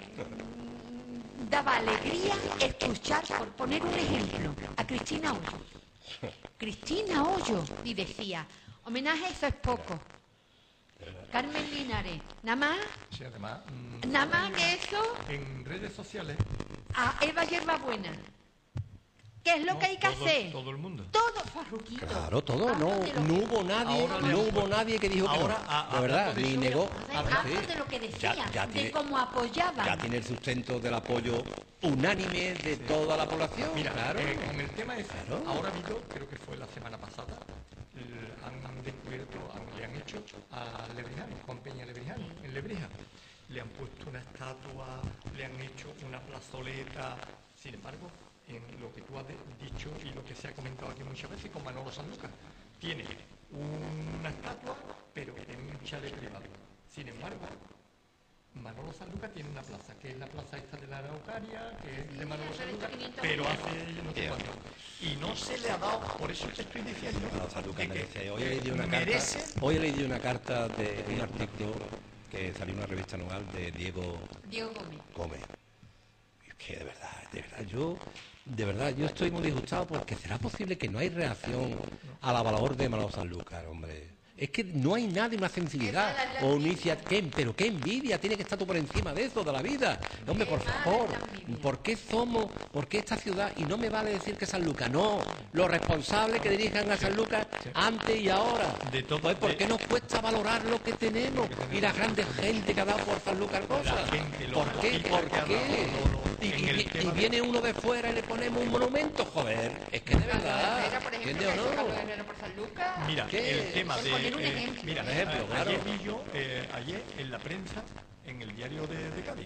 daba alegría escuchar, por poner un ejemplo, a Cristina Hoyo. Cristina Hoyo. Y decía, homenaje, eso es poco. Carmen Linares, nada más, Sí, además, mm, nada más que eso, en redes sociales, a Eva Hierbabuena. ¿Qué es lo ¿no? que hay que todo, hacer? todo el mundo. Todo, Farruquito. Claro, todo, no, Hazte lo no que- hubo nadie, Ahora le no han hubo puesto- nadie que dijo que ahora, no, a- de verdad, hablando de ni eso, negó. Entonces, Ah, hazte sí. de lo que Ya- decía, ya de tiene- cómo apoyaban. Ya tiene el sustento del apoyo unánime de toda la población, Mira, claro. eh, con el tema ese, Claro. ahora ha habido, creo que fue la semana pasada, el- han, han descubierto, han- le han hecho a Lebrijano, Juan Peña Lebrijano, en Lebrija. Le han puesto una estatua, le han hecho una plazoleta. Sin embargo, en lo que tú has de- dicho y lo que se ha comentado aquí muchas veces con Manolo Sanlúcar, tiene una estatua, pero en un chalet privado. Sin embargo, Manolo Sanlúcar tiene una plaza, que es la plaza esta de la Araucaria, que es de Manolo Sanlúcar, pero hace no sé cuánto. Y no se le ha dado, por eso te estoy diciendo, Manolo Sanlúcar de que merece. Hoy he leído una carta, merece, hoy he leído una carta de un artículo que salió en una revista anual de Diego Diego Gómez. Gómez. Es que de verdad, de verdad, yo, de verdad, yo estoy muy disgustado porque será posible que no hay reacción a la valor de Manolo Sanlúcar, hombre. Es que no hay nadie, una sensibilidad o una iniciativa, pero qué envidia, tiene que estar tú por encima de eso, de la vida. Hombre, por favor, ¿por qué somos, por qué esta ciudad? Y no me vale decir que Sanlúcar, no, los responsables que dirijan a Sanlúcar antes y ahora. De todo- Pues, ¿por de- qué nos cuesta valorar lo que tenemos? Y la grande gente que ha dado por Sanlúcar cosas. La gente, los ¿Por qué? artistas ¿Por que ha qué? dado, lo- lo- Y, en y- el y tema de- viene uno de fuera y le ponemos un monumento, joder. Es que de verdad, Herrera, por ejemplo, ¿entiende que o ha hecho Carlos no? Herrera por Sanlúcar. Mira, ¿Qué? el tema Por de... poner un eh, ejemplo. mira, Un ejemplo, a- claro. ayer vi yo, eh, ayer en la prensa, en el diario de, de Cádiz,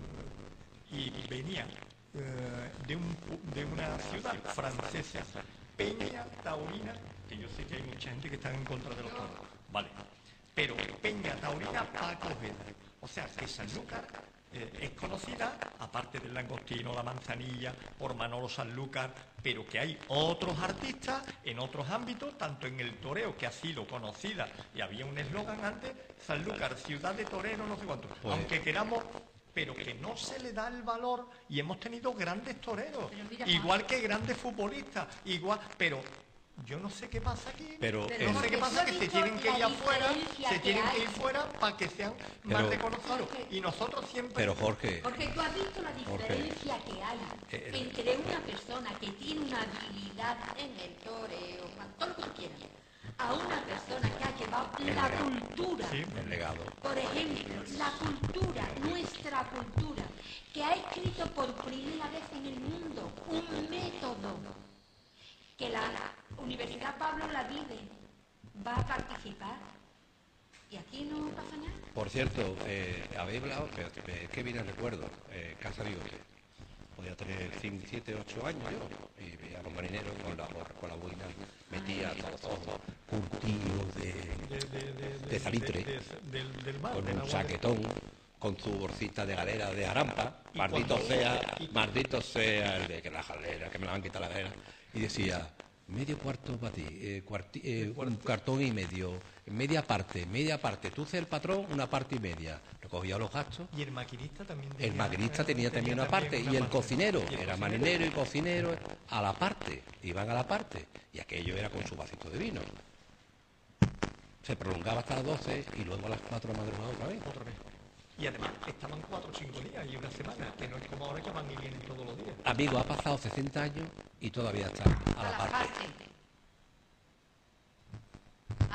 y venía eh, de, un, pu- de una ciudad francesa, Peña Taurina, que yo sé que hay mucha gente que está en contra de los toros, vale, pero Peña Taurina Paco Ojeda. O sea, que Sanlúcar eh, es conocida, aparte del langostino, la manzanilla, por Manolo Sanlúcar, pero que hay otros artistas en otros ámbitos, tanto en el toreo, que ha sido conocida, y había un eslogan antes, Sanlúcar, ciudad de torero, no sé cuánto, Pues- aunque queramos, pero que no se le da el valor, y hemos tenido grandes toreros, Pero mira, igual que grandes futbolistas, igual, pero... Yo no sé qué pasa aquí, Pero, Pero no eh, sé qué Yo pasa, he que se visto tienen que la ir afuera, diferencia se que tienen que hay. ir fuera para que sean Pero- más reconocidos. Y nosotros siempre... pero Jorge, Porque tú has visto la diferencia que hay Eh, entre una persona que tiene una habilidad en el toreo, todo lo que tú quieras, a una persona que ha llevado la cultura. Sí. el legado. Por ejemplo, la cultura, nuestra cultura, que ha escrito por primera vez en el mundo un método que la Universidad Pablo la vive, va a participar. Y aquí no pasa nada. Por cierto, eh, habéis hablado, que, que viene el recuerdo, eh, Casa Bigote. Podía tener cinco, siete, ocho años yo, y veía a los marineros con la, con la boina metía a los ojos curtidos de, de, de, de, de salitre, de- de- del, del mar, con del un agua chaquetón, con su bolsita de galera de arampa, Y maldito cuando- sea, y- maldito sea el de que la galera, que me la han quitado la galera, y decía, medio cuarto para ti, eh, cuarti- eh, un cartón y medio, media parte, media parte, tú eres el patrón, una parte y media, recogía los gastos. Y el maquinista también tenía... El maquinista tenía también una parte y el cocinero, era marinero y cocinero a la parte, iban a la parte y aquello era con su vasito de vino. Se prolongaba hasta las doce y luego a las cuatro de la madrugada otra vez. Otra vez. Y además estaban cuatro o cinco días y una semana, que no es como ahora que van y vienen todos los días. Amigo, ha pasado sesenta años y todavía está a la parte. A las partes.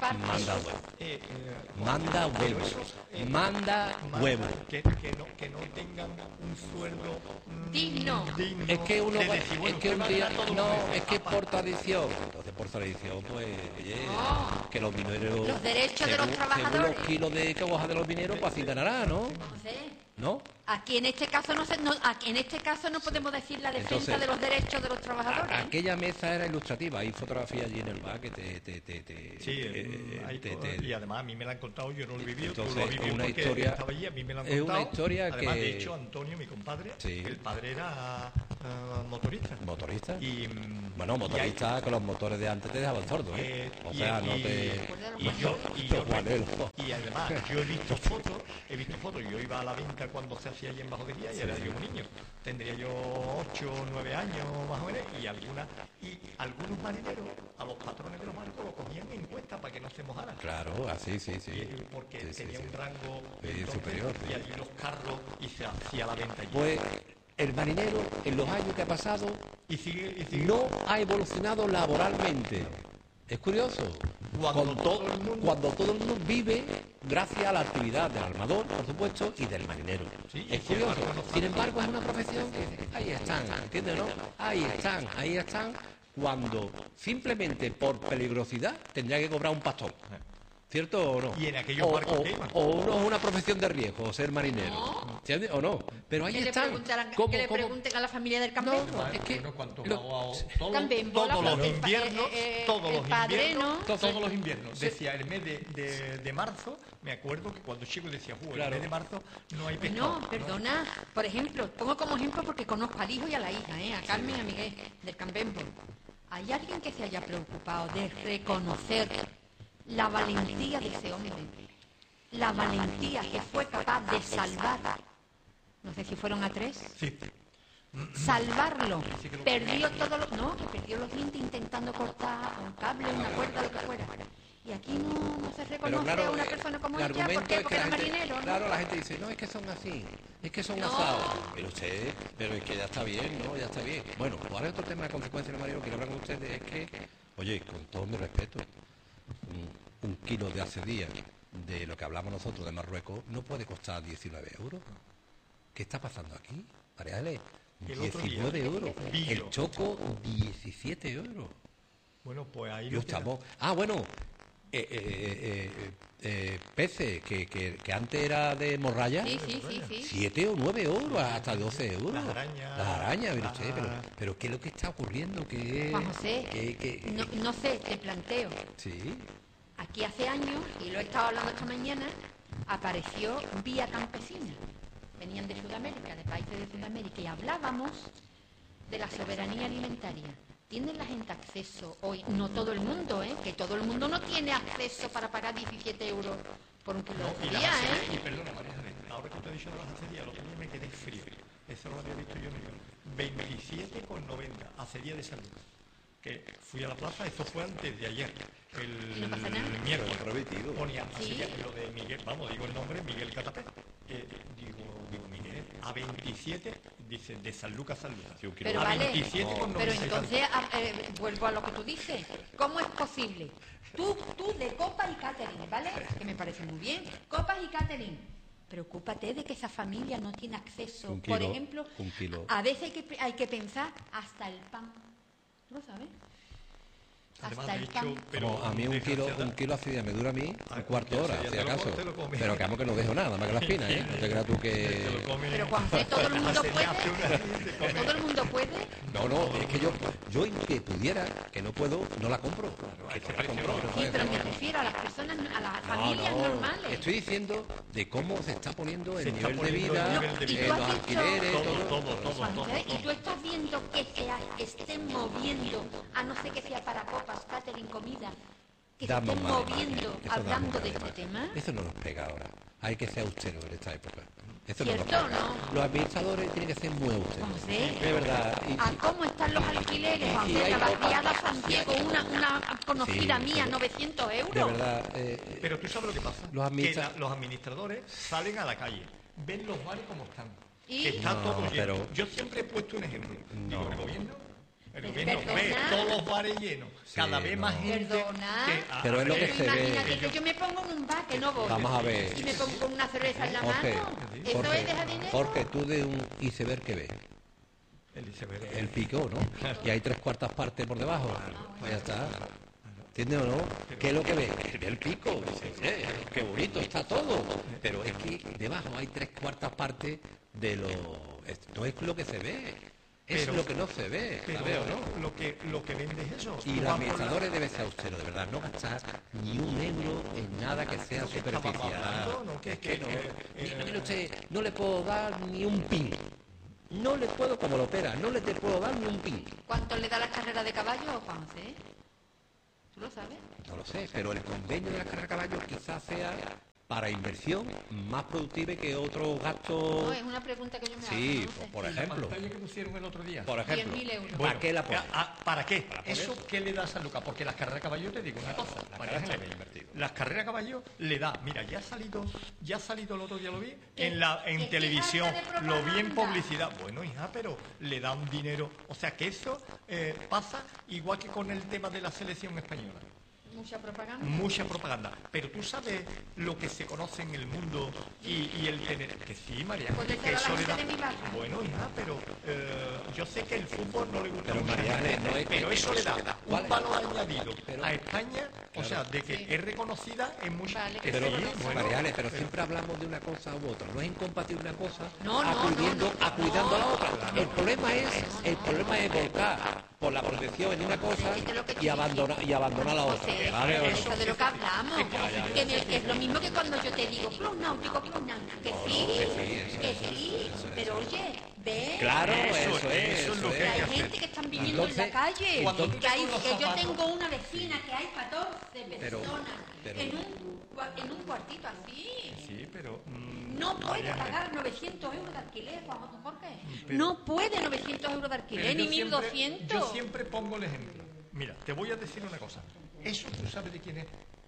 parte. Manda huevo. Eh, eh, Manda pero huevo. eso, eh, Manda manda huevo. Que, que, no, que no tengan un sueldo mm, Digno. digno Es que uno de va- decir, bueno, es que un usted va a día ganar todos no, los meses, es que aparte. por tradición, entonces por tradición pues oye, No. que los mineros Los derechos de los según- trabajadores. según los kilos de que coja de los mineros pues así ganará, ¿no? No sé. ¿No? Aquí en este caso no se, no, aquí en este caso no podemos decir la defensa Entonces, de los derechos de los trabajadores. A- aquella mesa era ilustrativa, hay fotografías allí en el bar que te te te, te- Sí, eh, mm, hay te- cosas, te- y además a mí me la han contado, yo no lo he vivido, tú Entonces, lo has vivido una porque historia- estaba allí, a mí me la han es contado. una historia además, que- de hecho, Antonio, mi compadre, Sí. el padre era ah, motorista. motorista. Y, mm, Bueno, y motorista con los motores de antes te dejaban sordo, ¿eh? Eh, O y- sea, no y- te... y yo, y, yo- Los guaneros. y además yo he visto fotos, he visto fotos, yo iba a la venta cuando se hacía allí en Bajo de Guía y era yo un niño, tendría yo ocho o nueve años más o menos, y algunas, y algunos marineros, a los patrones de los barcos lo cogían en cuenta para que no se mojaran. Claro, así, sí, sí. Y- porque Sí, sí, tenía sí. un rango Sí, entonces, superior, sí. y allí los carros y se hacía la venta allí. Pues el marinero, en los años que ha pasado, y sigue, y sigue no ha evolucionado laboralmente. Es curioso. Cuando Con todo to- el mundo- cuando todo el mundo vive gracias a la actividad del armador, por supuesto, y del marinero. Sí, y es sin curioso. embargo, no Sin embargo, es una profesión que ahí están, ¿entiendes, no? Ahí están, ahí están, cuando simplemente por peligrosidad tendría que cobrar un pastón. ¿Cierto o no? Y en aquellos o, barcos o- que iban. o uno es una profesión de riesgo, ser marinero. ¿Entiendes? ¿O no? Pero ahí Que le, están. preguntaran- ¿Cómo- que le cómo- pregunten a la familia del No, Campembo. es que Bueno, ¿cuántos lo- abogados? Todos, Campembo, la todos los plaza- inviernos, eh, eh, todos el los padreno. inviernos, Entonces, todos los inviernos. se- Decía el mes de, de, de marzo, me acuerdo que cuando chico decía, "Ju, el Claro. mes de marzo no hay pescado". No, perdona. Por ejemplo, pongo como ejemplo porque conozco al hijo y a la hija, ¿eh? a Carmen y a Miguel, del Campembo. ¿Hay alguien que se haya preocupado de reconocer la valentía de ese hombre? La valentía que fue capaz de salvar. No sé si fueron a tres. Sí. Salvarlo. Perdió todos los... No, que perdió los dientes intentando cortar un cable, una cuerda, lo que fuera. Y aquí no, no se Pero reconoce claro, a una eh, persona como el ella. ¿Por argumento qué? es que Porque la era gente, marinero, ¿no? claro, la gente dice, no, es que son así, es que son No. asados. Pero usted, pero es que ya está bien, ¿no? Ya está bien. Bueno, pues ahora otro tema de consecuencias del marino que quiero hablar con ustedes es que, oye, con todo mi respeto, un, un kilo de hace días de lo que hablamos nosotros de Marruecos no puede costar diecinueve euros. ¿Qué está pasando aquí? Mareale, El otro día, diecinueve euros. vi El yo. choco, diecisiete euros. Bueno, pues ahí Yo lo tiene. estamos. Ah, bueno. Eh, eh, eh, eh, eh, peces, que, que, que antes era de morralla, Sí, sí, sí, sí. siete o nueve euros, hasta doce euros. Las arañas. Las arañas, mire usted, Ah. pero, pero ¿qué es lo que está ocurriendo? ¿Qué, Juan José, qué- qué- no, no sé, te planteo. Sí, Aquí hace años, y lo he estado hablando esta mañana, apareció Vía Campesina. Venían de Sudamérica, de países de Sudamérica, y hablábamos de la soberanía alimentaria. ¿Tiene la gente acceso hoy? No todo el mundo, ¿eh? Que todo el mundo no tiene acceso para pagar diecisiete euros por un kilo No, de y las día, acerías- y ¿eh? perdona, María Ángeles, ahora que te he dicho de las acerías, el otro día me quedé frío. Eso no lo había visto yo ni yo. veintisiete con noventa, acería de salud. Que fui a la plaza, eso fue antes de ayer, el, ¿Y no pasa nada? el miércoles. Prometido. Ponía Sí. acería, lo de Miguel, vamos, digo el nombre, Miguel Catapé. Eh, digo, digo, Miguel, a veintisiete, dice, de San Lucas a San Lucas. Pero a vale, veintisiete con pero noventa y entonces a- eh, vuelvo a lo que tú dices. ¿Cómo es posible? Tú, tú de copas y catering, ¿vale? Que me parece muy bien. Copas y catering. Preocúpate de que esa familia no tiene acceso. Un Por kilo, ejemplo, un kilo. a veces hay que, hay que pensar hasta el pan. ¿Tú lo sabes? Además, Hasta de el hecho, pan. pero Como a mí un kilo, desgraciada- un kilo hace día me dura a mí Ah, un cuarto de hora, ya si te lo acaso. co- te lo comes. Pero que amo que no dejo nada, más que la espina, ¿eh? No te creas tú Te lo que... come- Pero Juan José, todo el mundo Hace puede. hace una- te come- Todo el mundo puede. No, no, es que yo, yo que pudiera, que no puedo, no la compro. Que no la compro. no Sí, puedo. pero me refiero a las personas, a las No, familias no, normales. estoy diciendo de cómo se está poniendo el Se está nivel de poniendo vida, el nivel de eh, vida. los No, y tú has alquileres, dicho- todo, todo. todo, todo, Juan todo, José, todo. y tú estás viendo que se ha- estén moviendo, a no ser que sea para copas, catering, comida, que Damos se estén mal de moviendo mal. Eso hablando damos de mal este tema. Eso no nos pega ahora. Hay que ser austero en esta época. Eso no nos ¿Cierto o pega. no? Los administradores tienen que ser muy austeros. Juan José, De verdad. Y- ¿a cómo están los alquileres? Juan y José, hay la copas- barriada Santiago, una, una conocida Sí, mía, pero- novecientos de euros. verdad. eh, Pero tú sabes lo que pasa. Los administra- que la- los administradores salen a la calle, ven los bares como están. ¿Y? Que está No, todo lleno. pero- Yo siempre he puesto un ejemplo. Digo, No. el gobierno El gobierno ve todos los bares llenos, sí, cada vez no. más gente. Perdona, que, a, pero es lo que se ve. Imagínate que yo me pongo en un bar que no voy. Vamos a ver. Y me pongo con una cerveza en la Jorge, mano. ¿Eso Jorge, es dejar dinero? Jorge, tú de un iceberg que ves. El iceberg. El pico, ¿no? Y hay tres cuartas partes por debajo. Pues ya está. ¿Entiendes o no? ¿Qué es lo que ves? Ve el pico. Dice, qué bonito está todo. Pero es que debajo hay tres cuartas partes de lo... Esto es lo que se ve. Es pero, lo que no se ve, pero ¿sabes o no? Lo que, lo que vende es eso. Y los administradores deben ser austeros, de verdad, no gastar ni un euro en nada que sea superficial. ¿no? Es que no, no, no le puedo dar ni un pin. No le puedo, como lo opera, no le te puedo dar ni un pin. ¿Cuánto le da la carrera de caballo, Juanse? ¿Tú lo sabes? No lo sé, pero el convenio de la carrera de caballo quizás sea para inversión más productiva que otros gastos. No, es una pregunta que yo me hago. Sí, no sé. por ejemplo. La pantalla que pusieron el otro día. Por ejemplo. diez mil euros. ¿Para qué la pones? ¿Para, ¿Para qué? ¿Para ¿Eso qué le da a San Lucas? Porque las carreras de caballo, te digo una cosa. Las María carreras Ángeles, invertido. las carreras de caballo le da, mira, ya ha salido, ya ha salido el otro día lo vi, ¿Qué? en la en ¿Qué televisión, falta de lo vi en propaganda? publicidad. Bueno, hija, pero le da un dinero. O sea que eso eh, pasa igual que con el tema de la selección española. Mucha propaganda. Mucha propaganda. Pero tú sabes lo que se conoce en el mundo y, y el tener... Que sí, María. Pues que díselo a la eso le gente da... de mi barrio. Bueno, hija, pero eh, yo sé que el fútbol no le gusta Pero, mucho, María Ángeles, no es- pero eso le da ¿Cuál un es? valor añadido Pero- a España, o Claro. sea, de que Sí. es reconocida en muchos... Vale, que Pero, sí, sí, bueno, bueno, Mariale, pero siempre hablamos de una cosa u otra. No es incompatible una cosa No, no, acudiendo, no, no. acudiendo a la No, otra. no, El problema es, el problema es volcar por la protección en una cosa Es lo que y abandonar y abandonar la otra. José, ¿Vale? ¿O no? eso de lo que hablamos. Que, me- que es lo mismo que cuando yo te digo club náutico, club náutico. Que sí, que sí. Pero oye, ve. Claro, Eso, eso es, eso es lo eso que Que es. hay gente que están viviendo en Entonces, la calle. cuando tú Que, hay, te pones que los yo zapatos- tengo una vecina que hay catorce Pero- personas pero- en, un, cua- en un cuartito así. Sí, pero... mm, No puede María Ángeles, pagar novecientos euros de alquiler, Juan Jorge. Pero- No puede novecientos euros de pero alquiler, ni yo mil siempre- doscientos. Yo siempre pongo el ejemplo. Mira, te voy a decir una cosa. Eso tú sabes de quién es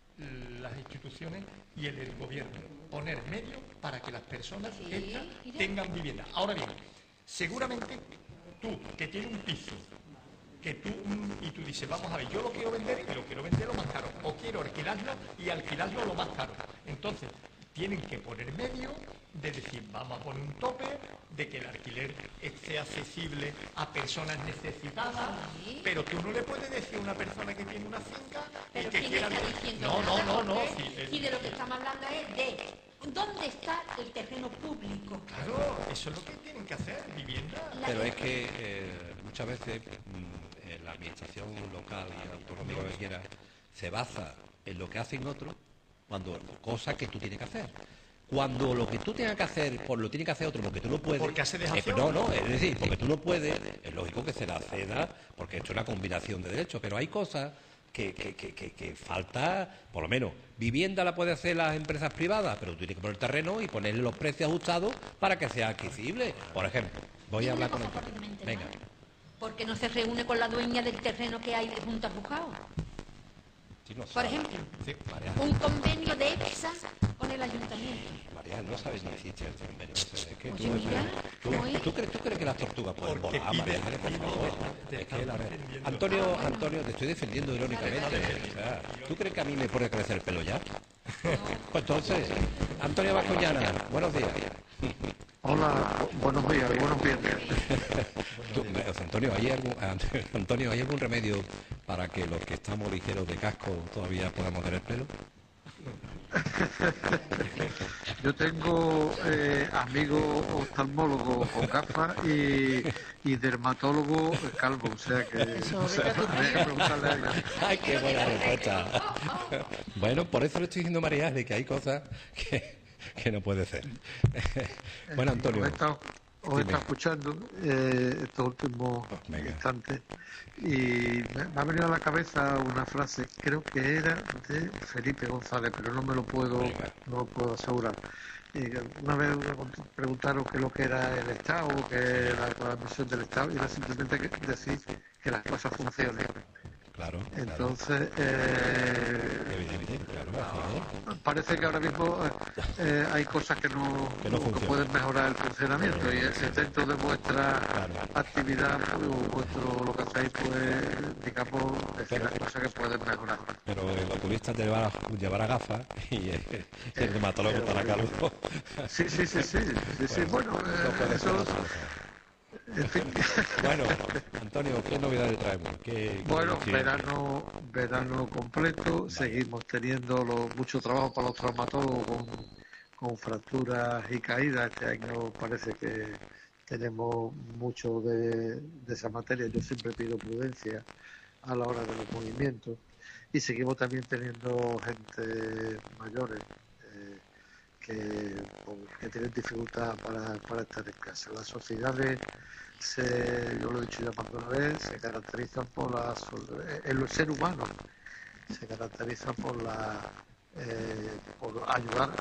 las instituciones y el, el gobierno. Poner medios para que las personas Sí, estas mira. tengan vivienda. Ahora bien, seguramente tú, que tienes un piso, que tú, mm, y tú dices, vamos a ver, yo lo quiero vender y lo quiero vender lo más caro, o quiero alquilarlo y alquilarlo lo más caro. Entonces, tienen que poner medio de decir, vamos a poner un tope, de que el alquiler sea accesible a personas necesitadas, Sí. pero tú no le puedes decir a una persona que tiene una finca y Pero que ¿quién quiera... está diciendo No, no, nada, no, no. Jorge? sí, eh, Si de lo que estamos hablando es de dónde está el terreno público. Claro, eso es lo que tienen que hacer, vivienda. La Pero es gente- que eh, muchas veces mm, eh, la administración local y autonómica que quiera se basa en lo que hacen otros, cuando cosas que tú tienes que hacer. Cuando lo que tú tengas que hacer, por lo tiene que hacer otro, lo que tú no puedes... Porque hace eh, dejación. no, no, es decir, porque tú no puedes, es lógico que se la ceda, porque esto es una combinación de derechos, pero hay cosas que, que, que, que, que falta, por lo menos, vivienda la pueden hacer las empresas privadas, pero tú tienes que poner terreno y ponerle los precios ajustados para que sea adquisible. Por ejemplo, voy Dime a hablar una con cosa el... rápidamente, Venga. ¿no? ¿Por qué no se reúne con la dueña del terreno que hay junto al juzgado? Sí, no Por sabe. ejemplo, Sí, María, un convenio de EPSA con el ayuntamiento. María, no sabes ni existe el convenio. ese, es que Oye, tú, mira, tú, ¿cómo es? ¿tú crees, ¿Tú crees que las tortugas pueden Porque volar, pide- María Ángeles, por pide- favor? te Es que la- están defendiendo. Antonio, Antonio, te estoy defendiendo irónicamente. O sea, ¿tú crees que a mí me puede crecer el pelo ya? Pues entonces, Antonio Vascoñana, buenos días. Hola, bu- buenos días, buenos viernes. Tú, o sea, Antonio, ¿hay algún, Antonio, ¿hay algún remedio para que los que estamos ligeros de casco todavía podamos tener pelo? Yo tengo eh, amigos oftalmólogos con gafas y, y dermatólogo calvo, o sea que o sea, habría que preguntarle a ellos. ¡Ay, qué buena respuesta! Bueno, por eso le estoy diciendo a María Ángeles que hay cosas que, que no puede ser. Bueno, Antonio, Os he estado, os he dime. estado escuchando eh, estos últimos Venga. instantes y me, me ha venido a la cabeza una frase, creo que era de Felipe González, pero no me lo puedo, Venga. no lo puedo asegurar. Y una vez me preguntaron qué es lo que era el Estado, qué era la misión del Estado, y era simplemente que decir que las cosas funcionen. Claro. Entonces, eh, Evidente, claro, claro. Parece que ahora mismo eh, hay cosas que no, que, no que pueden mejorar el funcionamiento, y ese dentro de vuestra claro. actividad, pues, vuestro lo que hacéis, pues, digamos, decir las cosas que pueden mejorar. Pero el oculista te llevará, llevará gafas y el, eh, el dermatólogo estará calvo. Sí, sí, sí, sí, sí, sí. Bueno, bueno eh, eso... En fin. Bueno, Antonio, ¿qué novedades traemos? ¿Qué, qué bueno, verano verano completo, vale. Seguimos teniendo lo, mucho trabajo para los traumatólogos con, con fracturas y caídas. Este año parece que tenemos mucho de, de esa materia. Yo siempre pido prudencia a la hora de los movimientos. Y seguimos también teniendo gente mayores eh, que, que tienen dificultad para, para estar en casa. Las sociedades, se, yo lo he dicho ya más de una vez, se caracterizan por la, en el ser humano, se caracterizan por la eh, por ayudar